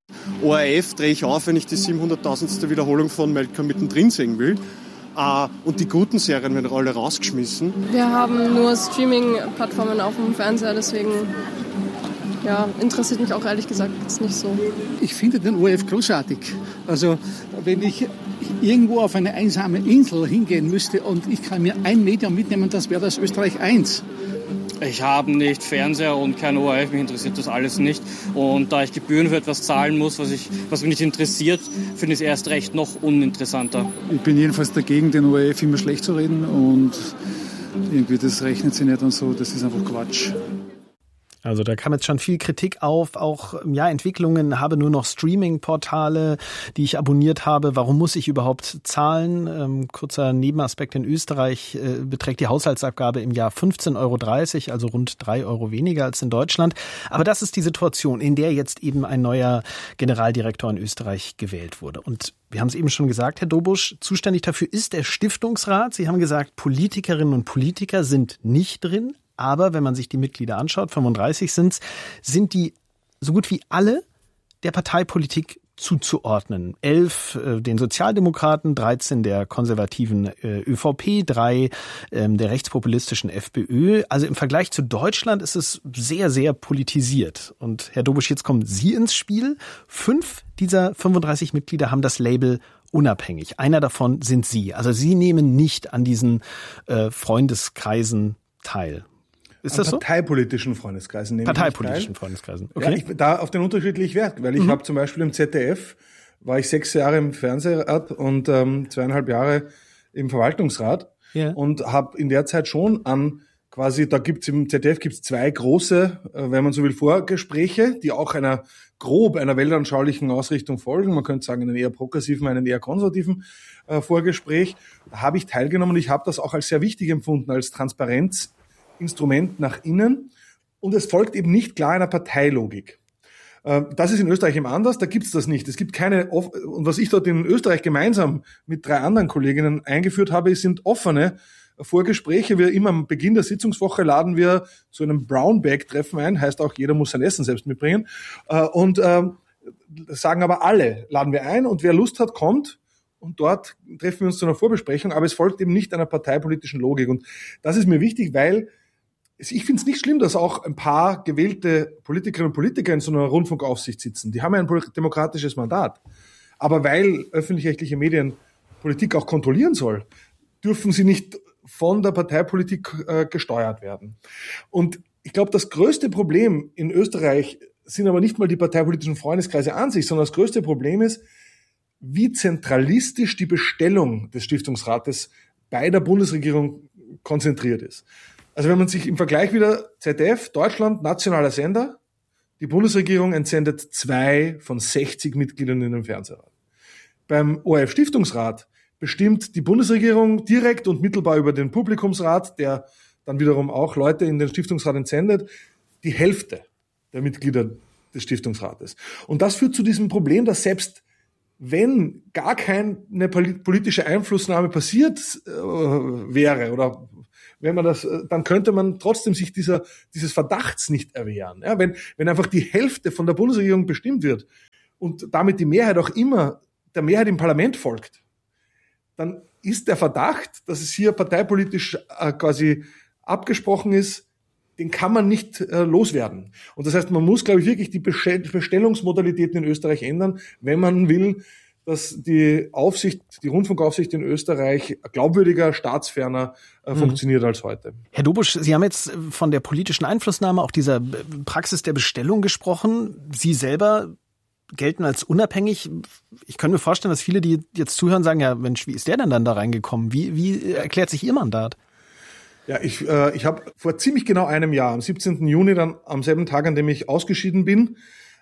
ORF drehe ich auf, wenn ich die 700.000. Wiederholung von Malcolm mittendrin sehen will. Und die guten Serien werden alle rausgeschmissen. Wir haben nur Streaming-Plattformen auf dem Fernseher, deswegen interessiert mich auch ehrlich gesagt jetzt nicht so. Ich finde den ORF großartig. Also wenn ich irgendwo auf eine einsame Insel hingehen müsste und ich kann mir ein Medium mitnehmen, das wäre das Österreich 1. Ich habe nicht Fernseher und kein ORF, mich interessiert das alles nicht. Und da ich Gebühren für etwas zahlen muss, was mich nicht interessiert, finde ich es erst recht noch uninteressanter. Ich bin jedenfalls dagegen, den ORF immer schlecht zu reden und irgendwie das rechnet sich nicht und so, das ist einfach Quatsch. Also da kam jetzt schon viel Kritik auf, auch Entwicklungen, habe nur noch Streaming-Portale, die ich abonniert habe. Warum muss ich überhaupt zahlen? Kurzer Nebenaspekt: in Österreich beträgt die Haushaltsabgabe im Jahr 15,30 €, also rund 3 € weniger als in Deutschland. Aber das ist die Situation, in der jetzt eben ein neuer Generaldirektor in Österreich gewählt wurde. Und wir haben es eben schon gesagt, Herr Dobusch, zuständig dafür ist der Stiftungsrat. Sie haben gesagt, Politikerinnen und Politiker sind nicht drin. Aber wenn man sich die Mitglieder anschaut, 35 sind's, sind die so gut wie alle der Parteipolitik zuzuordnen. 11 den Sozialdemokraten, 13 der konservativen ÖVP, 3 der rechtspopulistischen FPÖ. Also im Vergleich zu Deutschland ist es sehr, sehr politisiert. Und Herr Dobusch, jetzt kommen Sie ins Spiel. 5 dieser 35 Mitglieder haben das Label unabhängig. Einer davon sind Sie. Also Sie nehmen nicht an diesen Freundeskreisen teil. Ist das so? Parteipolitischen Freundeskreisen nehmen Parteipolitischen Freundeskreisen, okay. Ja, da auf den unterschiedlichen Wert, weil ich habe zum Beispiel im ZDF, war ich 6 Jahre im Fernsehrat und 2,5 Jahre im Verwaltungsrat und habe in der Zeit schon an quasi, da gibt's im ZDF 2 große, wenn man so will, Vorgespräche, die auch einer weltanschaulichen Ausrichtung folgen. Man könnte sagen, einen eher progressiven, einen eher konservativen Vorgespräch. Da habe ich teilgenommen und ich habe das auch als sehr wichtig empfunden, als Transparenzinstrument nach innen, und es folgt eben nicht klar einer Parteilogik. Das ist in Österreich eben anders, da gibt's das nicht. Es gibt keine, und was ich dort in Österreich gemeinsam mit 3 anderen Kolleginnen eingeführt habe, sind offene Vorgespräche. Wir immer am Beginn der Sitzungswoche laden wir zu einem Brown-Bag-Treffen ein, heißt auch, jeder muss sein Essen selbst mitbringen, und sagen aber alle, laden wir ein, und wer Lust hat, kommt. Und dort treffen wir uns zu einer Vorbesprechung, aber es folgt eben nicht einer parteipolitischen Logik. Und das ist mir wichtig, weil ich finde es nicht schlimm, dass auch ein paar gewählte Politikerinnen und Politiker in so einer Rundfunkaufsicht sitzen. Die haben ja ein demokratisches Mandat. Aber weil öffentlich-rechtliche Medien Politik auch kontrollieren soll, dürfen sie nicht von der Parteipolitik gesteuert werden. Und ich glaube, das größte Problem in Österreich sind aber nicht mal die parteipolitischen Freundeskreise an sich, sondern das größte Problem ist, wie zentralistisch die Bestellung des Stiftungsrates bei der Bundesregierung konzentriert ist. Also wenn man sich im Vergleich wieder ZDF, Deutschland, nationaler Sender, die Bundesregierung entsendet 2 von 60 Mitgliedern in den Fernsehrat. Beim ORF-Stiftungsrat bestimmt die Bundesregierung direkt und mittelbar über den Publikumsrat, der dann wiederum auch Leute in den Stiftungsrat entsendet, die Hälfte der Mitglieder des Stiftungsrates. Und das führt zu diesem Problem, dass selbst wenn gar keine politische Einflussnahme passiert wäre, oder wenn man das, dann könnte man trotzdem sich dieses Verdachts nicht erwehren. Ja, wenn einfach die Hälfte von der Bundesregierung bestimmt wird und damit die Mehrheit auch immer der Mehrheit im Parlament folgt, dann ist der Verdacht, dass es hier parteipolitisch quasi abgesprochen ist, den kann man nicht loswerden. Und das heißt, man muss, glaube ich, wirklich die Bestellungsmodalitäten in Österreich ändern, wenn man will, dass die Rundfunkaufsicht in Österreich glaubwürdiger, staatsferner funktioniert als heute. Herr Dobusch, Sie haben jetzt von der politischen Einflussnahme, auch dieser Praxis der Bestellung gesprochen. Sie selber gelten als unabhängig. Ich könnte mir vorstellen, dass viele, die jetzt zuhören, sagen, ja Mensch, wie ist der denn dann da reingekommen? Wie erklärt sich Ihr Mandat? Ja, ich habe vor ziemlich genau einem Jahr, am 17. Juni, dann am selben Tag, an dem ich ausgeschieden bin,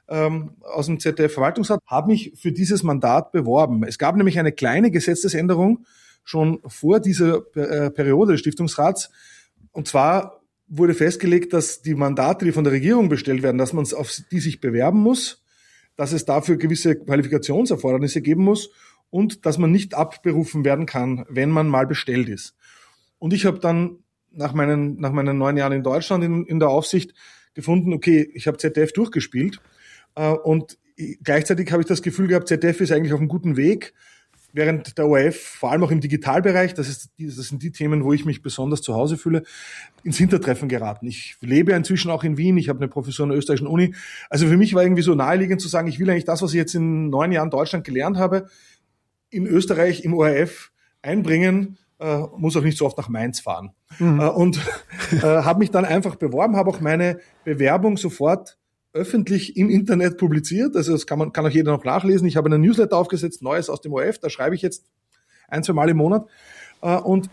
aus dem ZDF-Verwaltungsrat, habe mich für dieses Mandat beworben. Es gab nämlich eine kleine Gesetzesänderung schon vor dieser Periode des Stiftungsrats. Und zwar wurde festgelegt, dass die Mandate, die von der Regierung bestellt werden, dass man auf die sich bewerben muss, dass es dafür gewisse Qualifikationserfordernisse geben muss und dass man nicht abberufen werden kann, wenn man mal bestellt ist. Und ich habe dann nach meinen 9 Jahren in Deutschland in der Aufsicht gefunden, okay, ich habe ZDF durchgespielt und gleichzeitig habe ich das Gefühl gehabt, ZDF ist eigentlich auf einem guten Weg, während der ORF, vor allem auch im Digitalbereich, das sind die Themen, wo ich mich besonders zu Hause fühle, ins Hintertreffen geraten. Ich lebe inzwischen auch in Wien, ich habe eine Professur an der österreichischen Uni. Also für mich war irgendwie so naheliegend zu sagen, ich will eigentlich das, was ich jetzt in 9 Jahren Deutschland gelernt habe, in Österreich im ORF einbringen, muss auch nicht so oft nach Mainz fahren. Und habe mich dann einfach beworben, habe auch meine Bewerbung sofort öffentlich im Internet publiziert. Also das kann auch jeder noch nachlesen. Ich habe einen Newsletter aufgesetzt, Neues aus dem ORF, da schreibe ich jetzt 1-2 Mal im Monat und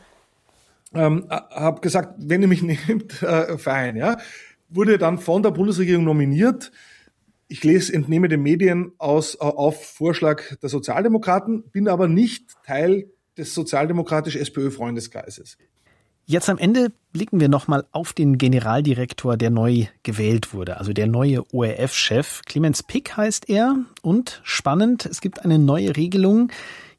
habe gesagt, wenn ihr mich nehmt, fein. Ja. Wurde dann von der Bundesregierung nominiert. Ich entnehme den Medien auf Vorschlag der Sozialdemokraten, bin aber nicht Teil des sozialdemokratisch-SPÖ-Freundeskreises. Jetzt am Ende blicken wir nochmal auf den Generaldirektor, der neu gewählt wurde, also der neue ORF-Chef. Clemens Pick heißt er und spannend, es gibt eine neue Regelung.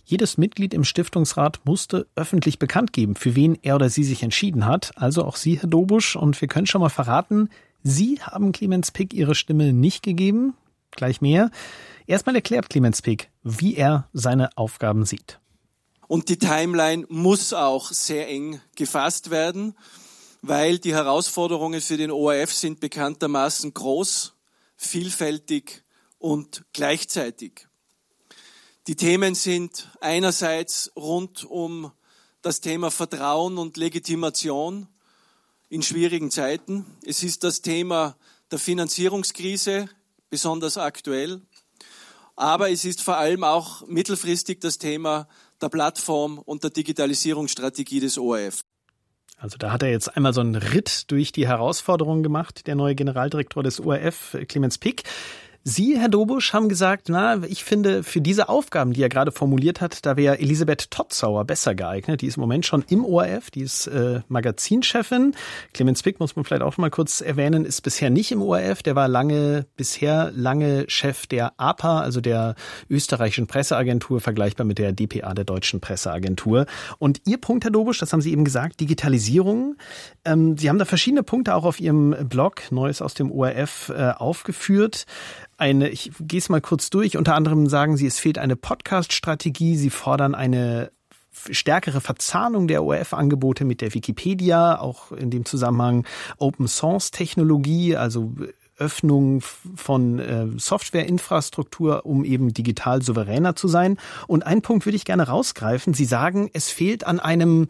Jedes Mitglied im Stiftungsrat musste öffentlich bekannt geben, für wen er oder sie sich entschieden hat. Also auch Sie, Herr Dobusch. Und wir können schon mal verraten, Sie haben Clemens Pick Ihre Stimme nicht gegeben. Gleich mehr. Erstmal erklärt Clemens Pick, wie er seine Aufgaben sieht. Und die Timeline muss auch sehr eng gefasst werden, weil die Herausforderungen für den ORF sind bekanntermaßen groß, vielfältig und gleichzeitig. Die Themen sind einerseits rund um das Thema Vertrauen und Legitimation in schwierigen Zeiten. Es ist das Thema der Finanzierungskrise, besonders aktuell. Aber es ist vor allem auch mittelfristig das Thema der Plattform und der Digitalisierungsstrategie des ORF. Also da hat er jetzt einmal so einen Ritt durch die Herausforderungen gemacht, der neue Generaldirektor des ORF, Clemens Pick. Sie, Herr Dobusch, haben gesagt, ich finde, für diese Aufgaben, die er gerade formuliert hat, da wäre Elisabeth Totzauer besser geeignet. Die ist im Moment schon im ORF, die ist Magazinchefin. Clemens Pick, muss man vielleicht auch mal kurz erwähnen, ist bisher nicht im ORF. Der war bisher lange Chef der APA, also der österreichischen Presseagentur, vergleichbar mit der dpa, der deutschen Presseagentur. Und Ihr Punkt, Herr Dobusch, das haben Sie eben gesagt, Digitalisierung. Sie haben da verschiedene Punkte auch auf Ihrem Blog, Neues aus dem ORF, aufgeführt. Ich gehe es mal kurz durch. Unter anderem sagen Sie, es fehlt eine Podcast-Strategie. Sie fordern eine stärkere Verzahnung der ORF-Angebote mit der Wikipedia, auch in dem Zusammenhang Open-Source-Technologie, also Öffnung von Softwareinfrastruktur, um eben digital souveräner zu sein. Und einen Punkt würde ich gerne rausgreifen. Sie sagen, es fehlt an einem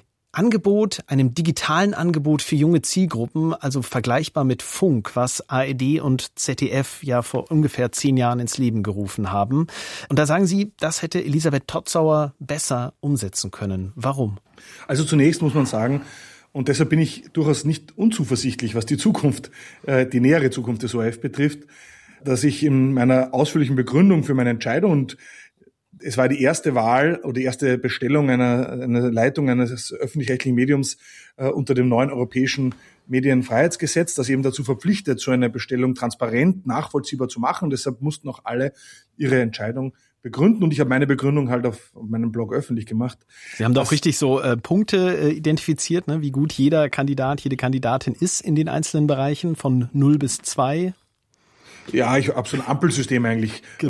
digitalen Angebot für junge Zielgruppen, also vergleichbar mit Funk, was ARD und ZDF ja vor ungefähr 10 Jahren ins Leben gerufen haben. Und da sagen Sie, das hätte Elisabeth Totzauer besser umsetzen können. Warum? Also zunächst muss man sagen, und deshalb bin ich durchaus nicht unzuversichtlich, was die nähere Zukunft des ORF betrifft, dass ich in meiner ausführlichen Begründung für meine Entscheidung, und es war die erste Wahl oder die erste Bestellung einer Leitung eines öffentlich-rechtlichen Mediums unter dem neuen europäischen Medienfreiheitsgesetz, das eben dazu verpflichtet, so eine Bestellung transparent, nachvollziehbar zu machen. Und deshalb mussten auch alle ihre Entscheidung begründen. Und ich habe meine Begründung halt auf meinem Blog öffentlich gemacht. Sie haben da auch richtig so Punkte identifiziert, ne? Wie gut jeder Kandidat, jede Kandidatin ist in den einzelnen Bereichen von 0 bis 2. Ja, ich habe so ein Ampelsystem eigentlich